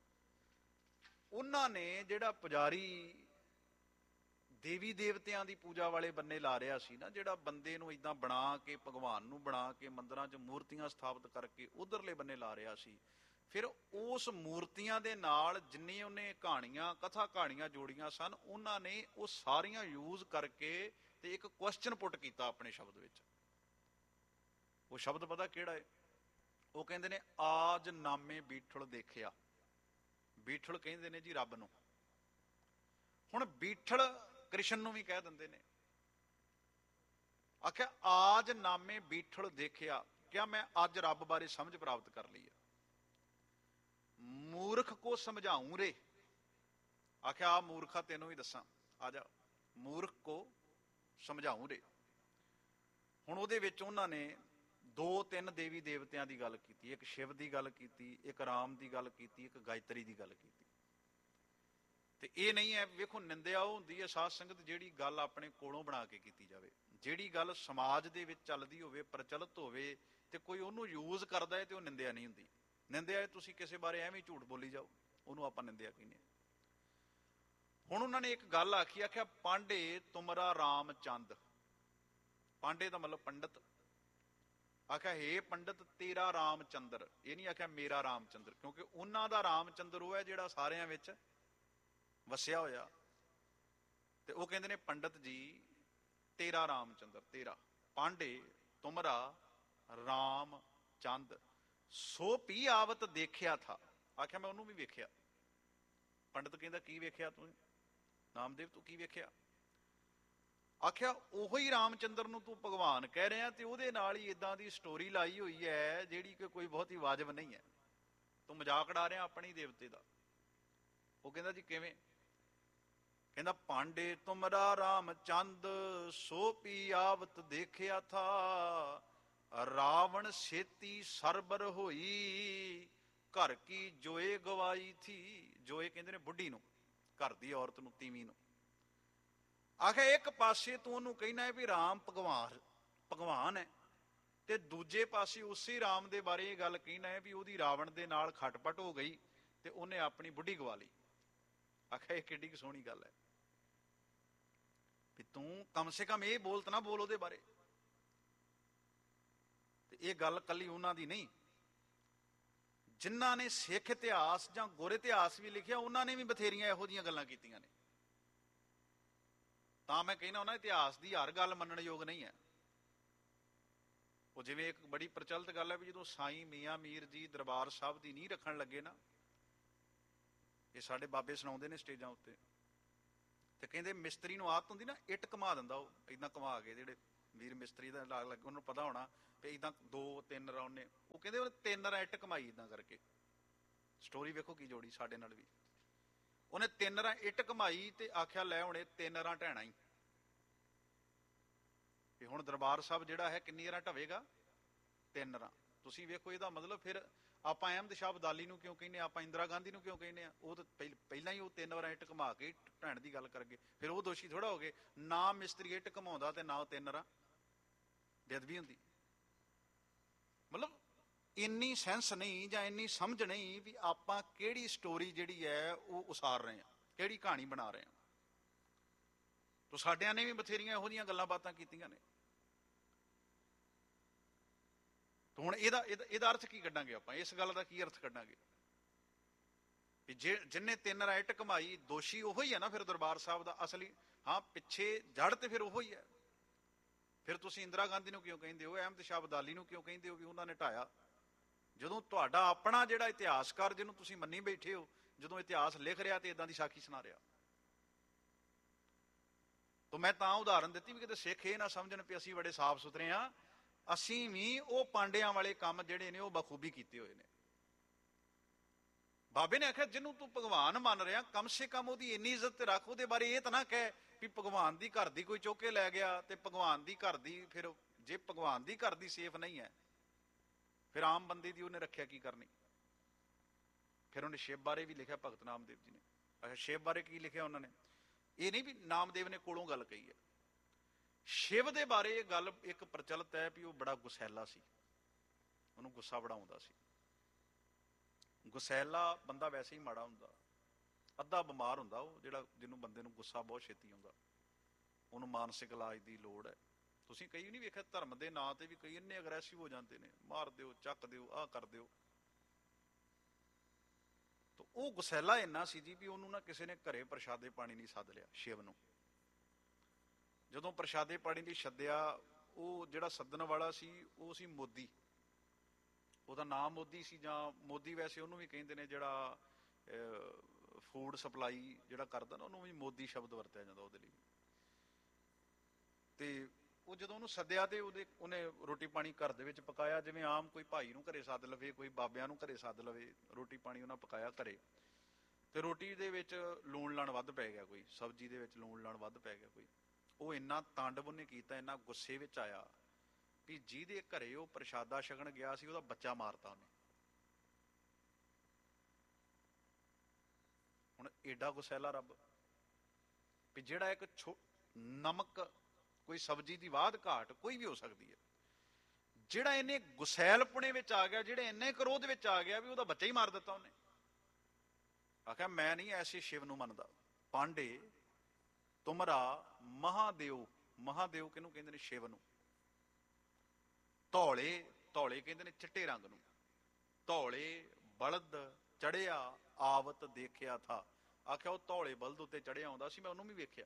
ਉਹਨਾਂ ਨੇ ਜਿਹੜਾ ਪੁਜਾਰੀ ਦੇਵੀ ਦੇਵਤਿਆਂ ਦੀ ਪੂਜਾ ਵਾਲੇ ਬੰਨੇ ਲਾ ਰਿਹਾ ਸੀ ਨਾ, ਜਿਹੜਾ ਬੰਦੇ ਨੂੰ ਏਦਾਂ ਬਣਾ ਕੇ, ਭਗਵਾਨ ਨੂੰ ਬਣਾ ਕੇ ਮੰਦਿਰਾਂ 'ਚ ਮੂਰਤੀਆਂ ਸਥਾਪਿਤ ਕਰਕੇ ਉਧਰਲੇ ਬੰਨੇ ਲਾ ਰਿਹਾ ਸੀ, ਫਿਰ ਉਸ ਮੂਰਤੀਆਂ ਦੇ ਨਾਲ ਜਿੰਨੀ ਉਹਨੇ ਕਹਾਣੀਆਂ, ਕਥਾ ਕਹਾਣੀਆਂ ਜੋੜੀਆਂ ਸਨ, ਉਹਨਾਂ ਨੇ ਉਹ ਸਾਰੀਆਂ ਯੂਜ਼ ਕਰਕੇ ਤੇ ਇੱਕ ਕੁਐਸਚਨ ਪੁੱਟ ਕੀਤਾ ਆਪਣੇ ਸ਼ਬਦ ਵਿੱਚ। ਉਹ ਸ਼ਬਦ ਪਤਾ ਕਿਹੜਾ ਹੈ? ਉਹ ਕਹਿੰਦੇ ਨੇ ਆਜ ਨਾਮੇ ਬੀਠਲ ਦੇਖਿਆ। ਬੀਠਲ ਕਹਿੰਦੇ ਨੇ ਜੀ ਰੱਬ ਨੂੰ। ਹੁਣ ਬੀਠਲ ਕ੍ਰਿਸ਼ਨ ਨੂੰ ਵੀ ਕਹਿ ਦਿੰਦੇ ਨੇ। ਆਖਿਆ ਆਜ ਨਾਮੇ ਬੀਠਲ ਦੇਖਿਆ, ਕਿਆ ਮੈਂ ਅੱਜ ਰੱਬ ਬਾਰੇ ਸਮਝ ਪ੍ਰਾਪਤ ਕਰ ਲਈ ਹੈ। ਮੂਰਖ ਕੋ ਸਮਝਾਉਂ ਰੇ। ਆਖਿਆ ਆ ਮੂਰਖਾ ਤੈਨੂੰ ਵੀ ਦੱਸਾਂ, ਆ ਜਾ। ਮੂਰਖ ਕੋ ਸਮਝਾਉਂ ਰੇ। ਹੁਣ ਉਹਦੇ ਵਿੱਚ ਉਹਨਾਂ ਨੇ 2-3 ਦੇਵੀ ਦੇਵਤਿਆਂ ਦੀ ਗੱਲ ਕੀਤੀ। ਇੱਕ ਸ਼ਿਵ ਦੀ ਗੱਲ ਕੀਤੀ, ਇੱਕ ਰਾਮ ਦੀ ਗੱਲ ਕੀਤੀ, ਇੱਕ ਗਾਇਤਰੀ ਦੀ ਗੱਲ ਕੀਤੀ। ਤੇ ਇਹ ਨਹੀਂ ਹੈ, ਵੇਖੋ ਨਿੰਦਿਆ ਉਹ ਹੁੰਦੀ ਹੈ ਸਾਧ ਸੰਗਤ ਜਿਹੜੀ ਗੱਲ ਆਪਣੇ ਕੋਲੋਂ ਬਣਾ ਕੇ ਕੀਤੀ ਜਾਵੇ। ਜਿਹੜੀ ਗੱਲ ਸਮਾਜ ਦੇ ਵਿੱਚ ਚੱਲਦੀ ਹੋਵੇ, ਪ੍ਰਚਲਿਤ ਹੋਵੇ, ਤੇ ਕੋਈ ਉਹਨੂੰ ਯੂਜ਼ ਕਰਦਾ ਹੈ ਤੇ ਉਹ ਨਿੰਦਿਆ ਨਹੀਂ ਹੁੰਦੀ। ਨਿੰਦਿਆ ਹੈ ਤੁਸੀਂ ਕਿਸੇ ਬਾਰੇ ਐਵੇਂ ਹੀ ਝੂਠ ਬੋਲੀ ਜਾਓ, ਉਹਨੂੰ ਆਪਾਂ ਨਿੰਦਿਆ ਕਹਿੰਦੇ ਹਾਂ। ਹੁਣ ਉਹਨਾਂ ਨੇ ਇੱਕ ਗੱਲ ਆਖੀ, ਆਖਿਆ ਪਾਂਡੇ ਤੁਮਰਾ ਰਾਮ ਚੰਦ। ਪਾਂਡੇ ਦਾ ਮਤਲਬ ਪੰਡਤ। ਆਖਿਆ ਹੇ ਪੰਡਤ ਤੇਰਾ ਰਾਮ ਚੰਦਰ। ਇਹ ਨਹੀਂ ਆਖਿਆ ਮੇਰਾ ਰਾਮ ਚੰਦਰ, ਕਿਉਂਕਿ ਉਹਨਾਂ ਦਾ ਰਾਮ ਚੰਦਰ ਉਹ ਹੈ ਜਿਹੜਾ ਸਾਰਿਆਂ ਵਿੱਚ ਵਸਿਆ ਹੋਇਆ। ਤੇ ਉਹ ਕਹਿੰਦੇ ਨੇ ਪੰਡਤ ਜੀ ਤੇਰਾ ਰਾਮ ਚੰਦਰ, ਤੇਰਾ ਪਾਂਡੇ ਤੁਮਰਾ ਰਾਮ ਚੰਦ ਸੋ ਪੀ ਆਵਤ ਦੇਖਿਆ ਥਾ। ਆਖਿਆ ਮੈਂ ਉਹਨੂੰ ਵੀ ਵੇਖਿਆ। ਪੰਡਤ ਕਹਿੰਦਾ ਕੀ ਵੇਖਿਆ ਤੂੰ? ਨਾਮਦੇਵ ਤੂੰ ਕੀ ਵੇਖਿਆ? ਆਖਿਆ ਉਹੀ ਰਾਮਚੰਦਰ ਨੂੰ ਤੂੰ ਭਗਵਾਨ ਕਹਿ ਰਿਹਾ ਤੇ ਉਹਦੇ ਨਾਲ ਹੀ ਇਦਾਂ ਦੀ ਸਟੋਰੀ ਲਾਈ ਹੋਈ ਹੈ ਜਿਹੜੀ ਕਿ ਕੋਈ ਬਹੁਤੀ ਵਾਜਬ ਨਹੀਂ ਹੈ। ਤੂੰ ਮਜ਼ਾਕ ਉਡਾ ਰਿਹਾ ਆਪਣੀ ਦੇਵਤੇ ਦਾ। ਉਹ ਕਹਿੰਦਾ ਜੀ ਕਿਵੇਂ? ਕਹਿੰਦਾ ਪਾਂਡੇ ਤੁਮਰਾ ਰਾਮ ਚੰਦ ਸੋ ਪੀ ਆਵਤ ਦੇਖਿਆ ਥਾ ਰਾਵਣ ਛੇਤੀ ਸਰਬਰ ਹੋਈ ਘਰ ਕੀ ਜੋਏ ਗਵਾਈ ਥੀ। ਜੋਏ ਕਹਿੰਦੇ ਨੇ ਬੁੱਢੀ ਨੂੰ, ਘਰ ਦੀ ਔਰਤ ਨੂੰ, ਤੀਵੀਂ ਨੂੰ। ਆਖਿਆ ਇੱਕ ਪਾਸੇ ਤੂੰ ਉਹਨੂੰ ਕਹਿਣਾ ਹੈ ਵੀ ਰਾਮ ਭਗਵਾਨ ਹੈ, ਤੇ ਦੂਜੇ ਪਾਸੇ ਉਸੇ ਰਾਮ ਦੇ ਬਾਰੇ ਇਹ ਗੱਲ ਕਹਿਣਾ ਹੈ ਵੀ ਉਹਦੀ ਰਾਵਣ ਦੇ ਨਾਲ ਖਟਪਟ ਹੋ ਗਈ ਤੇ ਉਹਨੇ ਆਪਣੀ ਬੁੱਢੀ ਗਵਾ ਲਈ। ਆਖਿਆ ਇਹ ਕਿੱਡੀ ਕੁ ਸੋਹਣੀ ਗੱਲ ਹੈ। ਵੀ ਤੂੰ ਕਮ ਸੇ ਕਮ ਇਹ ਬੋਲ ਤਾਂ ਨਾ ਬੋਲ ਉਹਦੇ ਬਾਰੇ। ਤੇ ਇਹ ਗੱਲ ਕੱਲੀ ਉਹਨਾਂ ਦੀ ਨਹੀਂ, ਜਿਨ੍ਹਾਂ ਨੇ ਸਿੱਖ ਇਤਿਹਾਸ ਜਾਂ ਗੁਰ ਇਤਿਹਾਸ ਵੀ ਲਿਖਿਆ ਉਹਨਾਂ ਨੇ ਵੀ ਬਥੇਰੀਆਂ ਇਹੋ ਜਿਹੀਆਂ ਗੱਲਾਂ ਕੀਤੀਆਂ ਨੇ। ਤਾਂ ਮੈਂ ਕਹਿੰਦਾ ਉਹਨਾਂ ਇਤਿਹਾਸ ਦੀ ਹਰ ਗੱਲ ਮੰਨਣ ਯੋਗ ਨਹੀਂ ਹੈ। ਉਹ ਜਿਵੇਂ ਇੱਕ ਬੜੀ ਪ੍ਰਚਲਿਤ ਗੱਲ ਹੈ ਵੀ ਜਦੋਂ ਸਾਈਂ ਮੀਆਂ ਮੀਰ ਜੀ ਦਰਬਾਰ ਸਾਹਿਬ ਦੀ ਨੀਂਹ ਰੱਖਣ ਲੱਗੇ ਨਾ, ਇਹ ਸਾਡੇ ਬਾਬੇ ਸੁਣਾਉਂਦੇ ਨੇ ਸਟੇਜਾਂ ਉੱਤੇ, ਤੇ ਕਹਿੰਦੇ ਮਿਸਤਰੀ ਨੂੰ ਆਦਤ ਹੁੰਦੀ ਨਾ, ਇੱਟ ਘੁਮਾ ਦਿੰਦਾ ਉਹ ਏਦਾਂ ਘੁਮਾ ਕੇ, ਜਿਹੜੇ ਵੀਰ ਮਿਸਤਰੀ ਦਾ ਲਾਗ ਲੱਗੇ ਉਹਨੂੰ ਪਤਾ ਹੋਣਾ ਵੀ ਏਦਾਂ 2-3 ਰਾਉਂਡ ਨੇ, ਉਹ ਕਹਿੰਦੇ ਉਹਨੇ 3 ਰਾਂ ਇੱਟ ਘੁਮਾਈ ਏਦਾਂ ਕਰਕੇ। ਸਟੋਰੀ ਵੇਖੋ ਕੀ ਜੋੜੀ ਸਾਡੇ ਨਾਲ ਵੀ। ਉਹਨੇ 3 ਰਾਂ ਇੱਟ ਘੁਮਾਈ ਤੇ ਆਖਿਆ ਲੈ ਹੁਣ ਇਹ 3 ਰਾਂ ਢਹਿਣਾ ਹੀ। ਤੇ ਹੁਣ ਦਰਬਾਰ ਸਾਹਿਬ ਜਿਹੜਾ ਹੈ ਕਿੰਨੀ ਰਾਂ ਢਵੇਗਾ? 3 ਰਾਂ। ਤੁਸੀਂ ਵੇਖੋ ਇਹਦਾ ਮਤਲਬ ਫਿਰ ਆਪਾਂ ਅਹਿਮਦ ਸ਼ਾਹ ਅਬਦਾਲੀ ਨੂੰ ਕਿਉਂ ਕਹਿੰਦੇ, ਆਪਾਂ ਇੰਦਰਾ ਗਾਂਧੀ ਨੂੰ ਕਿਉਂ ਕਹਿੰਦੇ ਆ? ਉਹ ਤਾਂ ਪਹਿਲਾਂ ਹੀ ਉਹ 3 ਵਾਰਾਂ ਇੱਟ ਘੁਮਾ ਕੇ ਢਹਿਣ ਦੀ ਗੱਲ ਕਰਗੇ, ਫਿਰ ਉਹ ਦੋਸ਼ੀ ਥੋੜਾ ਹੋ ਗਏ। ਨਾ ਮਿਸਤਰੀ ਇੱਟ ਘੁਮਾਉਂਦਾ ਤੇ ਨਾ ਉਹ 3 ਰਾਂ ਬੇਅਦਬੀ ਹੁੰਦੀ। ਮਤਲਬ ਇੰਨੀ ਸੈਂਸ ਨਹੀਂ ਜਾਂ ਇੰਨੀ ਸਮਝ ਨਹੀਂ ਵੀ ਆਪਾਂ ਕਿਹੜੀ ਸਟੋਰੀ ਜਿਹੜੀ ਹੈ ਉਹ ਉਸਾਰ ਰਹੇ ਹਾਂ, ਕਿਹੜੀ ਕਹਾਣੀ ਬਣਾ ਰਹੇ ਹਾਂ। ਤੋ ਸਾਡਿਆਂ ਨੇ ਵੀ ਬਥੇਰੀਆਂ ਇਹੋ ਜਿਹੀਆਂ ਗੱਲਾਂ ਬਾਤਾਂ ਕੀਤੀਆਂ ਨੇ। ਤਾਂ ਹੁਣ ਇਹਦਾ ਅਰਥ ਕੀ ਕੱਢਾਂਗੇ ਆਪਾਂ? ਇਸ ਗੱਲ ਦਾ ਕੀ ਅਰਥ ਕੱਢਾਂਗੇ ਵੀ ਜਿੰਨੇ 3 ਰਾਂ ਇੱਟ ਘੁਮਾਈ ਦੋਸ਼ੀ ਉਹੋ ਹੀ ਹੈ ਨਾ ਫਿਰ ਦਰਬਾਰ ਸਾਹਿਬ ਦਾ ਅਸਲੀ। ਹਾਂ, ਪਿੱਛੇ ਜੜ ਤੇ ਫਿਰ ਉਹੋ ਹੀ ਹੈ। ਫਿਰ ਤੁਸੀਂ ਇੰਦਰਾ ਗਾਂਧੀ ਨੂੰ ਕਿਉਂ ਕਹਿੰਦੇ ਹੋ, ਅਹਿਮਦ ਸ਼ਾਹ ਅਬਦਾਲੀ ਨੂੰ ਕਿਉਂ ਕਹਿੰਦੇ ਹੋ ਵੀ ਉਹਨਾਂ ਨੇ ਢਾਇਆ? ਜਦੋਂ ਤੁਹਾਡਾ ਆਪਣਾ ਜਿਹੜਾ ਇਤਿਹਾਸਕਾਰ ਜਿਹਨੂੰ ਤੁਸੀਂ ਮੰਨੀ ਬੈਠੇ ਹੋ, ਜਦੋਂ ਇਤਿਹਾਸ ਲਿਖ ਰਿਹਾ ਤੇ ਇਦਾਂ ਦੀ ਸਾਖੀ ਸੁਣਾ ਰਿਹਾ। ਤਾਂ ਮੈਂ ਤਾਂ ਉਦਾਹਰਨ ਦਿੱਤੀ ਵੀ ਕਿਤੇ ਸਿੱਖ ਇਹ ਨਾ ਸਮਝਣ ਵੀ ਅਸੀਂ ਬੜੇ ਸਾਫ਼ ਸੁਥਰੇ ਹਾਂ। ਅਸੀਂ ਵੀ ਉਹ ਪਾਂਡਿਆਂ ਵਾਲੇ ਕੰਮ ਜਿਹੜੇ ਨੇ ਉਹ ਬਖੂਬੀ ਕੀਤੇ ਹੋਏ ਨੇ। ਬਾਬੇ ਨੇ ਆਖਿਆ ਜਿਹਨੂੰ ਤੂੰ ਭਗਵਾਨ ਮੰਨ ਰਿਹਾ ਕਮ ਸੇ ਕਮ ਉਹਦੀ ਇੰਨੀ ਇੱਜ਼ਤ ਤੇ ਰੱਖ, ਉਹਦੇ ਬਾਰੇ ਇਹ ਤਾਂ ਨਾ ਕਹਿ ਵੀ ਭਗਵਾਨ ਦੀ ਘਰ ਦੀ ਕੋਈ ਚੁੱਕ ਕੇ ਲੈ ਗਿਆ ਤੇ ਭਗਵਾਨ ਦੀ ਘਰ ਦੀ, ਫਿਰ ਜੇ ਭਗਵਾਨ ਦੀ ਘਰ ਦੀ ਸੇਫ ਨਹੀਂ ਹੈ ਫਿਰ ਆਮ ਬੰਦੇ ਦੀ ਉਹਨੇ ਰੱਖਿਆ ਕੀ ਕਰਨੀ? ਫਿਰ ਉਹਨੇ ਸ਼ਿਵ ਬਾਰੇ ਵੀ ਲਿਖਿਆ, ਭਗਤ ਨਾਮਦੇਵ ਜੀ ਨੇ। ਅੱਛਾ, ਸ਼ਿਵ ਬਾਰੇ ਕੀ ਲਿਖਿਆ ਉਹਨਾਂ ਨੇ? ਇਹ ਨਹੀਂ ਵੀ ਨਾਮਦੇਵ ਨੇ ਕੋਲੋਂ ਗੱਲ ਕਹੀ ਹੈ। ਸ਼ਿਵ ਦੇ ਬਾਰੇ ਇਹ ਗੱਲ ਇੱਕ ਪ੍ਰਚਲਿਤ ਹੈ ਵੀ ਉਹ ਬੜਾ ਗੁਸੈਲਾ ਸੀ, ਉਹਨੂੰ ਗੁੱਸਾ ਬੜਾ ਆਉਂਦਾ ਸੀ। ਗੁਸੈਲਾ ਬੰਦਾ ਵੈਸੇ ਹੀ ਮਾੜਾ ਹੁੰਦਾ, ਅੱਧਾ ਬਿਮਾਰ ਹੁੰਦਾ ਉਹ ਜਿਹੜਾ, ਜਿਹਨੂੰ ਬੰਦੇ ਨੂੰ ਗੁੱਸਾ ਬਹੁਤ ਛੇਤੀ ਆਉਂਦਾ, ਉਹਨੂੰ ਮਾਨਸਿਕ ਇਲਾਜ ਦੀ ਲੋੜ ਹੈ। ਤੁਸੀਂ ਕਈ ਨਹੀਂ ਵੇਖਿਆ ਧਰਮ ਦੇ ਨਾਂ ਤੇ ਵੀ ਕਈ ਇੰਨੇ ਅਗਰੈਸਿਵ ਹੋ ਜਾਂਦੇ ਨੇ, ਮਾਰ ਦਿਓ, ਚੱਕ ਦਿਓ, ਆਹ ਕਰ ਦਿਓ। ਤਾਂ ਉਹ ਗੁਸੈਲਾ ਇੰਨਾ ਸੀ ਜੀ ਵੀ ਉਹਨੂੰ ਨਾ ਕਿਸੇ ਨੇ ਘਰੇ ਪ੍ਰਸ਼ਾਦੇ ਪਾਣੀ ਨਹੀਂ ਸੱਦ ਲਿਆ ਸ਼ਿਵ ਨੂੰ। ਜਦੋਂ ਪ੍ਰਸ਼ਾਦੇ ਪਾਣੀ ਲਈ ਸੱਦਿਆ, ਉਹ ਜਿਹੜਾ ਸੱਦਣ ਵਾਲਾ ਸੀ ਉਹ ਸੀ ਮੋਦੀ। ਉਹਦਾ ਨਾਮ ਮੋਦੀ ਸੀ, ਜਾਂ ਮੋਦੀ ਵੈਸੇ ਉਹਨੂੰ ਵੀ ਕਹਿੰਦੇ ਨੇ ਜਿਹੜਾ ਫੂਡ ਸਪਲਾਈ ਜਿਹੜਾ ਕਰਦਾ ਨਾ, ਉਹਨੂੰ ਵੀ ਮੋਦੀ ਸ਼ਬਦ ਵਰਤਿਆ ਜਾਂਦਾ ਉਹਦੇ ਲਈ। ਤੇ ਉਹ ਜਦੋਂ ਉਹਨੂੰ ਸੱਦਿਆ ਤੇ ਉਹਨੇ ਰੋਟੀ ਪਾਣੀ ਘਰ ਦੇ ਵਿੱਚ ਪਕਾਇਆ, ਜਿਵੇਂ ਆਮ ਕੋਈ ਭਾਈ ਨੂੰ ਘਰੇ ਸੱਦ ਲਵੇ, ਕੋਈ ਬਾਬਿਆਂ ਨੂੰ ਘਰੇ ਸੱਦ ਲਵੇ। ਰੋਟੀ ਪਾਣੀ ਉਹਨਾਂ ਪਕਾਇਆ ਘਰੇ, ਤੇ ਰੋਟੀ ਦੇ ਵਿੱਚ ਲੂਣ ਲਾਣ ਵੱਧ ਪੈ ਗਿਆ, ਕੋਈ ਸਬਜ਼ੀ ਦੇ ਵਿੱਚ ਲੂਣ ਲਾਣ ਵੱਧ ਪੈ ਗਿਆ ਕੋਈ। ਉਹ ਇੰਨਾ ਤਾਂਡਵ ਉਹਨੇ ਕੀਤਾ, ਇੰਨਾ ਗੁੱਸੇ ਵਿੱਚ ਆਇਆ ਵੀ ਜਿਹਦੇ ਘਰੇ ਉਹ ਪ੍ਰਸ਼ਾਦਾ ਛਕਣ ਗਿਆ ਸੀ ਉਹਦਾ ਬੱਚਾ ਮਾਰਤਾ ਉਹਨੇ। ਹੁਣ ਏਡਾ ਗੁਸੈਲਾ ਰੱਬ ਵੀ ਜਿਹੜਾ ਇੱਕ ਨਮਕ, ਕੋਈ ਸਬਜ਼ੀ ਦੀ ਵਾਧ ਘਾਟ ਕੋਈ ਵੀ ਹੋ ਸਕਦੀ ਹੈ, ਜਿਹੜਾ ਇੰਨੇ ਗੁਸੈਲਪੁਣੇ ਵਿੱਚ ਆ ਗਿਆ, ਜਿਹੜੇ ਇੰਨੇ ਕ੍ਰੋਧ ਵਿੱਚ ਆ ਗਿਆ ਵੀ ਉਹਦਾ ਬੱਚਾ ਹੀ ਮਾਰ ਦਿੱਤਾ ਉਹਨੇ। ਆਖਿਆ ਮੈਂ ਨਹੀਂ ਐਸੇ ਸ਼ਿਵ ਨੂੰ ਮੰਨਦਾ। ਪਾਂਡੇ ਤੁਮਰਾ ਮਹਾਦੇਵ, ਮਹਾਦੇਵ ਕਿਹਨੂੰ ਕਹਿੰਦੇ ਨੇ? ਸ਼ਿਵ ਨੂੰ। ਧੌਲੇ, ਧੌਲੇ ਕਹਿੰਦੇ ਨੇ ਚਿੱਟੇ ਰੰਗ ਨੂੰ। ਧੌਲੇ ਬਲਦ ਚੜਿਆ ਆਵਤ ਦੇਖਿਆ ਥਾ। ਆਖਿਆ ਉਹ ਧੌਲੇ ਬਲਦ ਉੱਤੇ ਚੜਿਆ ਆਉਂਦਾ ਸੀ, ਮੈਂ ਉਹਨੂੰ ਵੀ ਵੇਖਿਆ।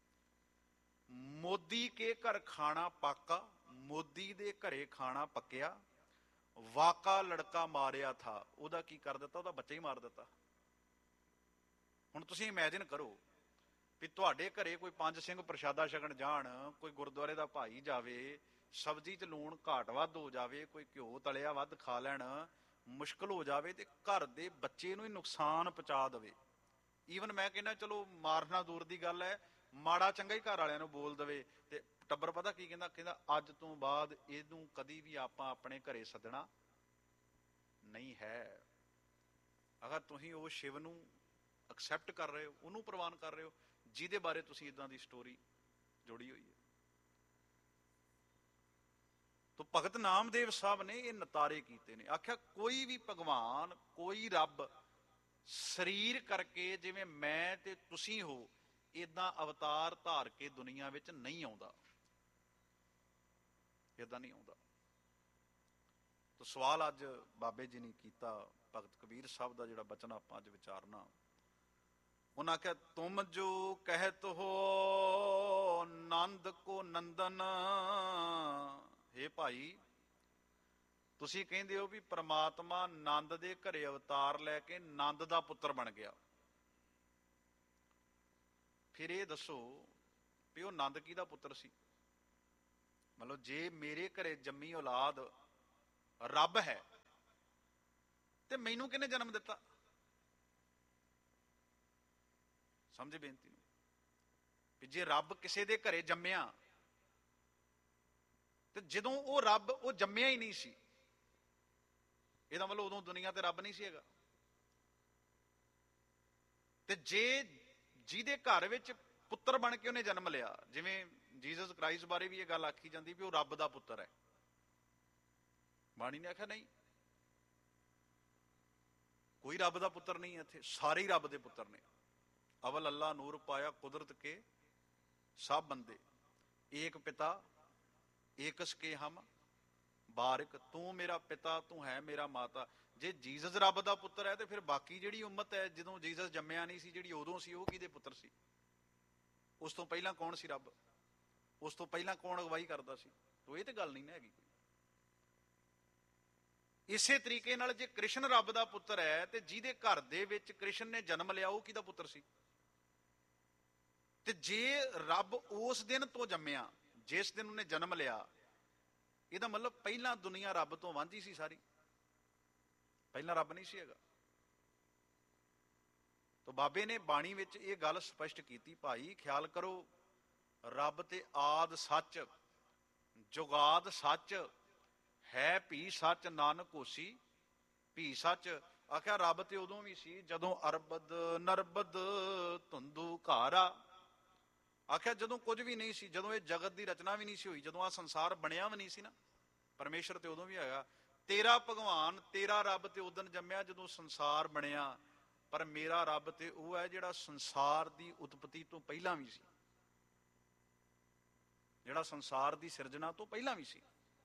ਮੋਦੀ ਕੇ ਘਰ ਖਾਣਾ ਪਾਕਾ, ਮੋਦੀ ਦੇ ਘਰੇ ਖਾਣਾ ਪੱਕਿਆ। ਵਾਕਾ ਲੜਕਾ ਮਾਰਿਆ ਥਾ, ਉਹਦਾ ਕੀ ਕਰ ਦਿੱਤਾ? ਉਹਦਾ ਬੱਚਾ ਹੀ ਮਾਰ ਦਿੱਤਾ। ਹੁਣ ਤੁਸੀਂ ਇਮੈਜਿਨ ਕਰੋ ਵੀ ਤੁਹਾਡੇ ਘਰੇ ਕੋਈ 5 ਸਿੰਘ ਪ੍ਰਸ਼ਾਦਾ ਛਕਣ ਜਾਣ, ਕੋਈ ਗੁਰਦੁਆਰੇ ਦਾ ਭਾਈ ਜਾਵੇ, ਸਬਜ਼ੀ 'ਚ ਲੂਣ ਘਾਟ ਵੱਧ ਹੋ ਜਾਵੇ, ਕੋਈ ਘਿਓ ਤਲਿਆ ਵੱਧ ਖਾ ਲੈਣ, ਮੁਸ਼ਕਲ ਹੋ ਜਾਵੇ ਤੇ ਘਰ ਦੇ ਬੱਚੇ ਨੂੰ ਹੀ ਨੁਕਸਾਨ ਪਹੁੰਚਾ ਦੇਵੇ। ਈਵਨ ਮੈਂ ਕਹਿੰਦਾ ਚਲੋ ਮਾਰਨਾ ਦੂਰ ਦੀ ਗੱਲ ਹੈ, ਮਾੜਾ ਚੰਗਾ ਹੀ ਘਰ ਵਾਲਿਆਂ ਨੂੰ ਬੋਲ ਦੇਵੇ ਤੇ ਟੱਬਰ ਪਤਾ ਕੀ ਕਹਿੰਦਾ? ਕਹਿੰਦਾ ਅੱਜ ਤੋਂ ਬਾਅਦ ਇਹਨੂੰ ਕਦੀ ਵੀ ਆਪਾਂ ਆਪਣੇ ਘਰੇ ਸੱਦਣਾ ਨਹੀਂ ਹੈ। ਅਗਰ ਤੁਸੀਂ ਉਹ ਸ਼ਿਵ ਨੂੰ ਐਕਸੈਪਟ ਕਰ ਰਹੇ ਹੋ, ਉਹਨੂੰ ਪ੍ਰਵਾਨ ਕਰ ਰਹੇ ਹੋ ਜਿਹਦੇ ਬਾਰੇ ਤੁਸੀਂ ਇਦਾਂ ਦੀ ਸਟੋਰੀ ਜੋੜੀ ਹੋਈ ਹੈ। ਤਾਂ ਭਗਤ ਨਾਮਦੇਵ ਸਾਹਿਬ ਨੇ ਇਹ ਨਤਾਰੇ ਕੀਤੇ ਨੇ। ਆਖਿਆ ਕੋਈ ਵੀ ਭਗਵਾਨ, ਕੋਈ ਰੱਬ ਸਰੀਰ ਕਰਕੇ, ਜਿਵੇਂ ਮੈਂ ਤੇ ਤੁਸੀਂ ਹੋ, ਏਦਾਂ ਅਵਤਾਰ ਧਾਰ ਕੇ ਦੁਨੀਆ ਵਿੱਚ ਨਹੀਂ ਆਉਂਦਾ, ਏਦਾਂ ਨਹੀਂ ਆਉਂਦਾ। ਤਾਂ ਸਵਾਲ ਅੱਜ ਬਾਬੇ ਜੀ ਨੇ ਕੀਤਾ, ਭਗਤ ਕਬੀਰ ਸਾਹਿਬ ਦਾ ਜਿਹੜਾ ਬਚਨ ਆਪਾਂ ਅੱਜ ਵਿਚਾਰਨਾ, ਉਹਨਾਂ ਆਖਿਆ, ਤੁਮ ਜੋ ਕਹਿਤ ਹੋ ਨੰਦ ਕੋ ਨੰਦਨ। ਹੇ ਭਾਈ, ਤੁਸੀਂ ਕਹਿੰਦੇ ਹੋ ਵੀ ਪ੍ਰਮਾਤਮਾ ਨੰਦ ਦੇ ਘਰੇ ਅਵਤਾਰ ਲੈ ਕੇ ਨੰਦ ਦਾ ਪੁੱਤਰ ਬਣ ਗਿਆ। ਫਿਰ ਇਹ ਦੱਸੋ ਵੀ ਉਹ ਨੰਦ ਕਿਹਦਾ ਪੁੱਤਰ ਸੀ? ਮਤਲਬ ਜੇ ਮੇਰੇ ਘਰੇ ਜੰਮੀ ਔਲਾਦ ਰੱਬ ਹੈ ਤੇ ਮੈਨੂੰ ਕਿਹਨੇ ਜਨਮ ਦਿੱਤਾ? ਸਮਝੇ ਬੇਨਤੀ ਨੂੰ? ਵੀ ਜੇ ਰੱਬ ਕਿਸੇ ਦੇ ਘਰੇ ਜੰਮਿਆ ਤੇ ਜਦੋਂ ਉਹ ਰੱਬ ਉਹ ਜੰਮਿਆ ਹੀ ਨਹੀਂ ਸੀ, ਇਹਦਾ ਮਤਲਬ ਉਦੋਂ ਦੁਨੀਆ ਤੇ ਰੱਬ ਨਹੀਂ ਸੀ ਹੈਗਾ। ਤੇ ਜੇ ਜਿਹਦੇ ਘਰ ਵਿੱਚ ਪੁੱਤਰ ਬਣ ਕੇ ਉਹਨੇ ਜਨਮ ਲਿਆ, ਜਿਵੇਂ ਜੀਸਸ ਕ੍ਰਾਈਸਟ ਬਾਰੇ ਵੀ ਇਹ ਗੱਲ ਆਖੀ ਜਾਂਦੀ ਵੀ ਉਹ ਰੱਬ ਦਾ ਪੁੱਤਰ ਹੈ, ਬਾਣੀ ਨੇ ਆਖਿਆ ਨਹੀਂ, ਕੋਈ ਰੱਬ ਦਾ ਪੁੱਤਰ ਨਹੀਂ ਹੈ ਇੱਥੇ, ਸਾਰੇ ਹੀ ਰੱਬ ਦੇ ਪੁੱਤਰ ਨੇ। ਅਵਲ ਅੱਲਾ ਨੂਰ ਪਾਇਆ ਕੁਦਰਤ ਕੇ ਸਭ ਬੰਦੇ, ਏਕ ਪਿਤਾ ਏਕਸ ਕੇ ਹਮ ਬਾਰਿਕ, ਤੂੰ ਮੇਰਾ ਪਿਤਾ ਤੂੰ ਹੈ ਮੇਰਾ ਮਾਤਾ। ਜੇ ਜੀਸਸ ਰੱਬ ਦਾ ਪੁੱਤਰ ਹੈ ਤੇ ਫਿਰ ਬਾਕੀ ਜਿਹੜੀ ਉਮਤ ਹੈ, ਜਦੋਂ ਜੀਸਸ ਜੰਮਿਆ ਨਹੀਂ ਸੀ, ਜਿਹੜੀ ਉਦੋਂ ਸੀ, ਉਹ ਕਿਹਦੇ ਪੁੱਤਰ ਸੀ? ਉਸ ਤੋਂ ਪਹਿਲਾਂ ਕੌਣ ਸੀ ਰੱਬ? ਉਸ ਤੋਂ ਪਹਿਲਾਂ ਕੌਣ ਅਗਵਾਈ ਕਰਦਾ ਸੀ? ਤੋ ਇਹ ਤੇ ਗੱਲ ਨਹੀਂ ਨਾ ਹੈਗੀ। ਇਸੇ ਤਰੀਕੇ ਨਾਲ ਜੇ ਕ੍ਰਿਸ਼ਨ ਰੱਬ ਦਾ ਪੁੱਤਰ ਹੈ ਤੇ ਜਿਹਦੇ ਘਰ ਦੇ ਵਿੱਚ ਕ੍ਰਿਸ਼ਨ ਨੇ ਜਨਮ ਲਿਆ, ਉਹ ਕਿਹਦਾ ਪੁੱਤਰ ਸੀ? ਤੇ ਜੇ ਰੱਬ ਉਸ ਦਿਨ ਤੋਂ ਜੰਮਿਆ ਜਿਸ ਦਿਨ ਉਹਨੇ ਜਨਮ ਲਿਆ, ਇਹਦਾ ਮਤਲਬ ਪਹਿਲਾਂ ਦੁਨੀਆ ਰੱਬ ਤੋਂ ਵਾਂਝੀ ਸੀ ਸਾਰੀ, ਪਹਿਲਾਂ ਰੱਬ ਨਹੀਂ ਸੀ ਹੈਗਾ। ਤਾਂ ਬਾਬੇ ਨੇ ਬਾਣੀ ਵਿੱਚ ਇਹ ਗੱਲ ਸਪਸ਼ਟ ਕੀਤੀ, ਭਾਈ ਖਿਆਲ ਕਰੋ, ਰੱਬ ਤੇ ਆਦ ਸੱਚ ਜੁਗਾਦ ਸੱਚ ਹੈ, ਭੀ ਸੱਚ ਨਾਨਕ ਹੋਸੀ ਭੀ ਸੱਚ। ਆਖਿਆ ਰੱਬ ਤੇ ਉਦੋਂ ਵੀ ਸੀ ਜਦੋਂ ਅਰਬਦ ਨਰਬਦ ਧੁੰਦੂ ਘਾਰਾ। ਆਖਿਆ ਜਦੋਂ ਕੁਝ ਵੀ ਨਹੀਂ ਸੀ, ਜਦੋਂ ਇਹ ਜਗਤ ਦੀ ਰਚਨਾ ਵੀ ਨਹੀਂ ਸੀ ਹੋਈ, ਜਦੋਂ ਆਹ ਸੰਸਾਰ ਬਣਿਆ ਵੀ ਨਹੀਂ ਸੀ ਨਾ, ਪਰਮੇਸ਼ਰ ਤੇ ਉਦੋਂ ਵੀ ਹੈਗਾ। ਤੇਰਾ ਭਗਵਾਨ ਤੇਰਾ ਰੱਬ ਤੇ ਉਦੋਂ ਜੰਮਿਆ ਜਦੋਂ ਸੰਸਾਰ ਬਣਿਆ, ਪਰ ਮੇਰਾ ਰੱਬ ਤੇ ਉਹ ਹੈ ਜਿਹੜਾ ਸੰਸਾਰ ਦੀ ਉਤਪਤੀ ਤੋਂ ਪਹਿਲਾਂ ਵੀ ਸੀ, ਜਿਹੜਾ ਸੰਸਾਰ ਦੀ ਸਿਰਜਣਾ ਤੋਂ ਪਹਿਲਾਂ ਵੀ ਸੀ।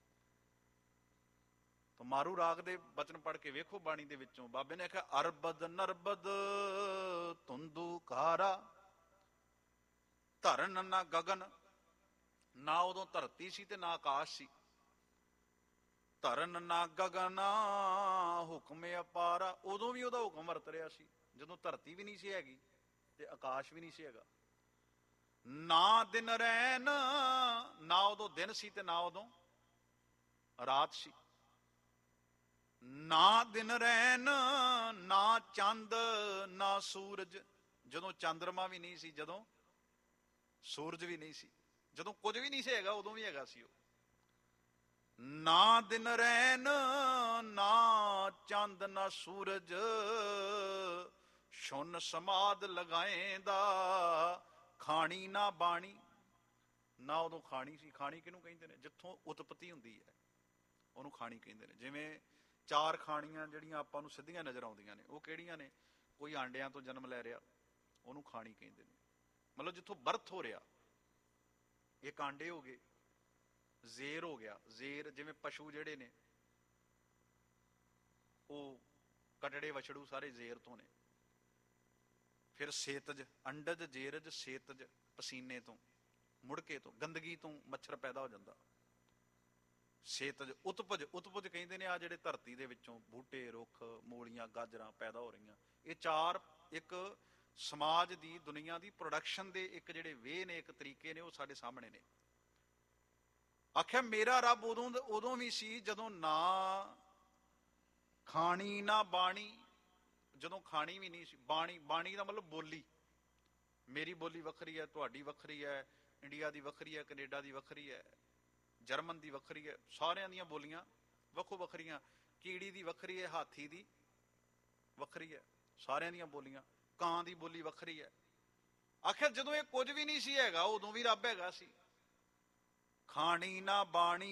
ਤਾਂ ਮਾਰੂ ਰਾਗ ਦੇ ਬਚਨ ਪੜ੍ਹ ਕੇ ਵੇਖੋ ਬਾਣੀ ਦੇ ਵਿੱਚੋਂ, ਬਾਬੇ ਨੇ ਆਖਿਆ, ਅਰਬਦ ਨਰਬਦ ਧੁੰਦੂ ਘਾਰਾ, ਧਰਨ ਨਾ ਗਗਨ। ਨਾ ਉਦੋਂ ਧਰਤੀ ਸੀ ਤੇ ਨਾ ਆਕਾਸ਼ ਸੀ। ਧਰਨ ਨਾ ਗਗਨ ਹੁਕਮ ਅਪਾਰਾ, ਉਦੋਂ ਵੀ ਉਹਦਾ ਹੁਕਮ ਵਰਤ ਰਿਹਾ ਸੀ ਜਦੋਂ ਧਰਤੀ ਵੀ ਨਹੀਂ ਸੀ ਹੈਗੀ ਤੇ ਆਕਾਸ਼ ਵੀ ਨਹੀਂ ਸੀ ਹੈਗਾ। ਨਾ ਦਿਨ ਰੈਨ, ਨਾ ਉਦੋਂ ਦਿਨ ਸੀ ਤੇ ਨਾ ਉਦੋਂ ਰਾਤ ਸੀ। ਨਾ ਦਿਨ ਰੈਨ ਨਾ ਚੰਦ ਨਾ ਸੂਰਜ, ਜਦੋਂ ਚੰਦਰਮਾ ਵੀ ਨਹੀਂ ਸੀ, ਜਦੋਂ ਸੂਰਜ ਵੀ ਨਹੀਂ ਸੀ, ਜਦੋਂ ਕੁਝ ਵੀ ਨਹੀਂ ਸੀ ਹੈਗਾ ਉਦੋਂ ਵੀ ਹੈਗਾ ਸੀ ਉਹ। ਨਾ ਦਿਨ ਰੈਨ ਨਾ ਚੰਦ ਨਾ ਸੂਰਜ, ਸ਼ੁਨ ਸਮਾਦ ਲਗਾਏਂਦਾ ਖਾਣੀ ਨਾ ਬਾਣੀ। ਨਾ ਉਦੋਂ ਖਾਣੀ ਸੀ। ਖਾਣੀ ਕਿਹਨੂੰ ਕਹਿੰਦੇ ਨੇ? ਜਿੱਥੋਂ ਉਤਪਤੀ ਹੁੰਦੀ ਹੈ ਉਹਨੂੰ ਖਾਣੀ ਕਹਿੰਦੇ ਨੇ। ਜਿਵੇਂ ਚਾਰ ਖਾਣੀਆਂ ਜਿਹੜੀਆਂ ਆਪਾਂ ਨੂੰ ਸਿੱਧੀਆਂ ਨਜ਼ਰ ਆਉਂਦੀਆਂ ਨੇ, ਉਹ ਕਿਹੜੀਆਂ ਨੇ? ਕੋਈ ਆਂਡਿਆਂ ਤੋਂ ਜਨਮ ਲੈ ਰਿਹਾ, ਉਹਨੂੰ ਖਾਣੀ ਕਹਿੰਦੇ ਨੇ। ਮਤਲਬ ਜਿੱਥੋਂ ਬਰਥ ਹੋ ਰਿਹਾ, ਇੱਕ ਆਂਡੇ ਹੋ ਗਏ, ਜ਼ੇਰ ਹੋ ਗਿਆ। ਜ਼ੇਰ ਜਿਵੇਂ ਪਸ਼ੂ ਜਿਹੜੇ ਨੇ ਉਹ ਕਟੜੇ ਵਛੜੂ ਸਾਰੇ ਜ਼ੇਰ ਤੋਂ ਨੇ। ਫਿਰ ਸੇਤਜ, ਅੰਡਜ ਜੇਰਜ ਸੇਤਜ, ਪਸੀਨੇ ਤੋਂ ਮੁੜਕੇ ਤੋਂ ਗੰਦਗੀ ਤੋਂ ਮੱਛਰ ਪੈਦਾ ਹੋ ਜਾਂਦਾ। ਸੇਤਜ ਉਤਪਜ, ਉਤਪਜ ਕਹਿੰਦੇ ਨੇ ਆ ਜਿਹੜੇ ਧਰਤੀ ਦੇ ਵਿੱਚੋਂ ਬੂਟੇ ਰੁੱਖ ਮੂਲੀਆਂ ਗਾਜਰਾਂ ਪੈਦਾ ਹੋ ਰਹੀਆਂ। ਇਹ ਚਾਰ ਇੱਕ ਸਮਾਜ ਦੀ ਦੁਨੀਆ ਦੀ ਪ੍ਰੋਡਕਸ਼ਨ ਦੇ ਇੱਕ ਜਿਹੜੇ ਵੇ ਨੇ, ਇੱਕ ਤਰੀਕੇ ਨੇ, ਉਹ ਸਾਡੇ ਸਾਹਮਣੇ ਨੇ। ਆਖਿਆ ਮੇਰਾ ਰੱਬ ਉਦੋਂ ਵੀ ਸੀ ਜਦੋਂ ਨਾ ਖਾਣੀ ਨਾ ਬਾਣੀ, ਜਦੋਂ ਖਾਣੀ ਵੀ ਨਹੀਂ ਸੀ। ਬਾਣੀ, ਬਾਣੀ ਦਾ ਮਤਲਬ ਬੋਲੀ। ਮੇਰੀ ਬੋਲੀ ਵੱਖਰੀ ਹੈ, ਤੁਹਾਡੀ ਵੱਖਰੀ ਹੈ, ਇੰਡੀਆ ਦੀ ਵੱਖਰੀ ਹੈ, ਕੈਨੇਡਾ ਦੀ ਵੱਖਰੀ ਹੈ, ਜਰਮਨ ਦੀ ਵੱਖਰੀ ਹੈ, ਸਾਰਿਆਂ ਦੀਆਂ ਬੋਲੀਆਂ ਵੱਖੋ ਵੱਖਰੀਆਂ। ਕੀੜੀ ਦੀ ਵੱਖਰੀ ਹੈ, ਹਾਥੀ ਦੀ ਵੱਖਰੀ ਹੈ, ਸਾਰਿਆਂ ਦੀਆਂ ਬੋਲੀਆਂ। ਕਾਂ ਦੀ ਬੋਲੀ ਵੱਖਰੀ ਹੈ। ਆਖਿਰ ਜਦੋਂ ਇਹ ਕੁਝ ਵੀ ਨਹੀਂ ਸੀ ਹੈਗਾ ਉਦੋਂ ਵੀ ਰੱਬ ਹੈਗਾ ਸੀ। ਖਾਣੀ ਨਾ ਬਾਣੀ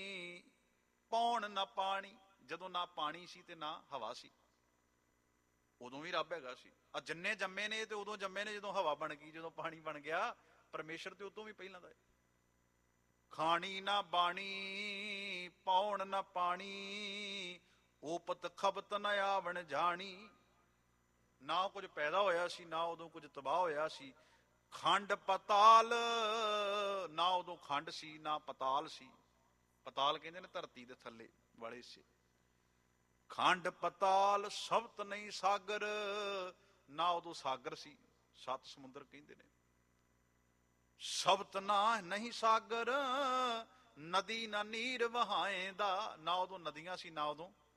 ਪੌਣ ਨਾ ਪਾਣੀ, ਜਦੋਂ ਨਾ ਪਾਣੀ ਸੀ ਤੇ ਨਾ ਹਵਾ ਸੀ। ਉਦੋਂ ਵੀ ਰੱਬ ਹੈਗਾ ਸੀ। ਆ ਜਿੰਨੇ ਜੰਮੇ ਨੇ ਤੇ ਉਦੋਂ ਜੰਮੇ ਨੇ ਜਦੋਂ ਹਵਾ ਬਣ ਗਈ, ਜਦੋਂ ਪਾਣੀ ਬਣ ਗਿਆ। ਪਰਮੇਸ਼ਰ ਤੇ ਉਦੋਂ ਵੀ ਪਹਿਲਾਂ ਦਾ ਹੈ। ਖਾਣੀ ਨਾ ਬਾਣੀ ਪਾਉਣ ਨਾ ਪਾਣੀ, ਓਪਤ ਖਬਤ ਨਾ ਆਵਣ ਜਾਣੀ। ਨਾ ਕੁਝ ਪੈਦਾ ਹੋਇਆ ਸੀ, ਨਾ ਉਦੋਂ ਕੁਝ ਤਬਾਹ ਹੋਇਆ ਸੀ। ਖੰਡ ਪਤਾਲ, ਨਾ ਉਦੋਂ ਖੰਡ ਸੀ ਨਾ ਪਤਾਲ ਸੀ। ਪਤਾਲ ਕਹਿੰਦੇ ਨੇ ਧਰਤੀ ਦੇ ਥੱਲੇ ਵਾਲੇ ਹਿੱਸੇ। ਖੰਡ ਪਤਾਲ ਸਬਤ ਨਹੀਂ ਸਾਗਰ, ਨਾ ਉਦੋਂ ਸਾਗਰ ਸੀ, 7 ਸਮੁੰਦਰ ਕਹਿੰਦੇ ਨੇ। ਸਬਤ ਨਾ ਨਹੀਂ ਸਾਗਰ, ਨਦੀ ਨਾ ਨੀਰ ਵਹਾਏਂਦਾ, ਨਾ ਉਦੋਂ ਨਦੀਆਂ ਸੀ ਨਾ ਉਦੋਂ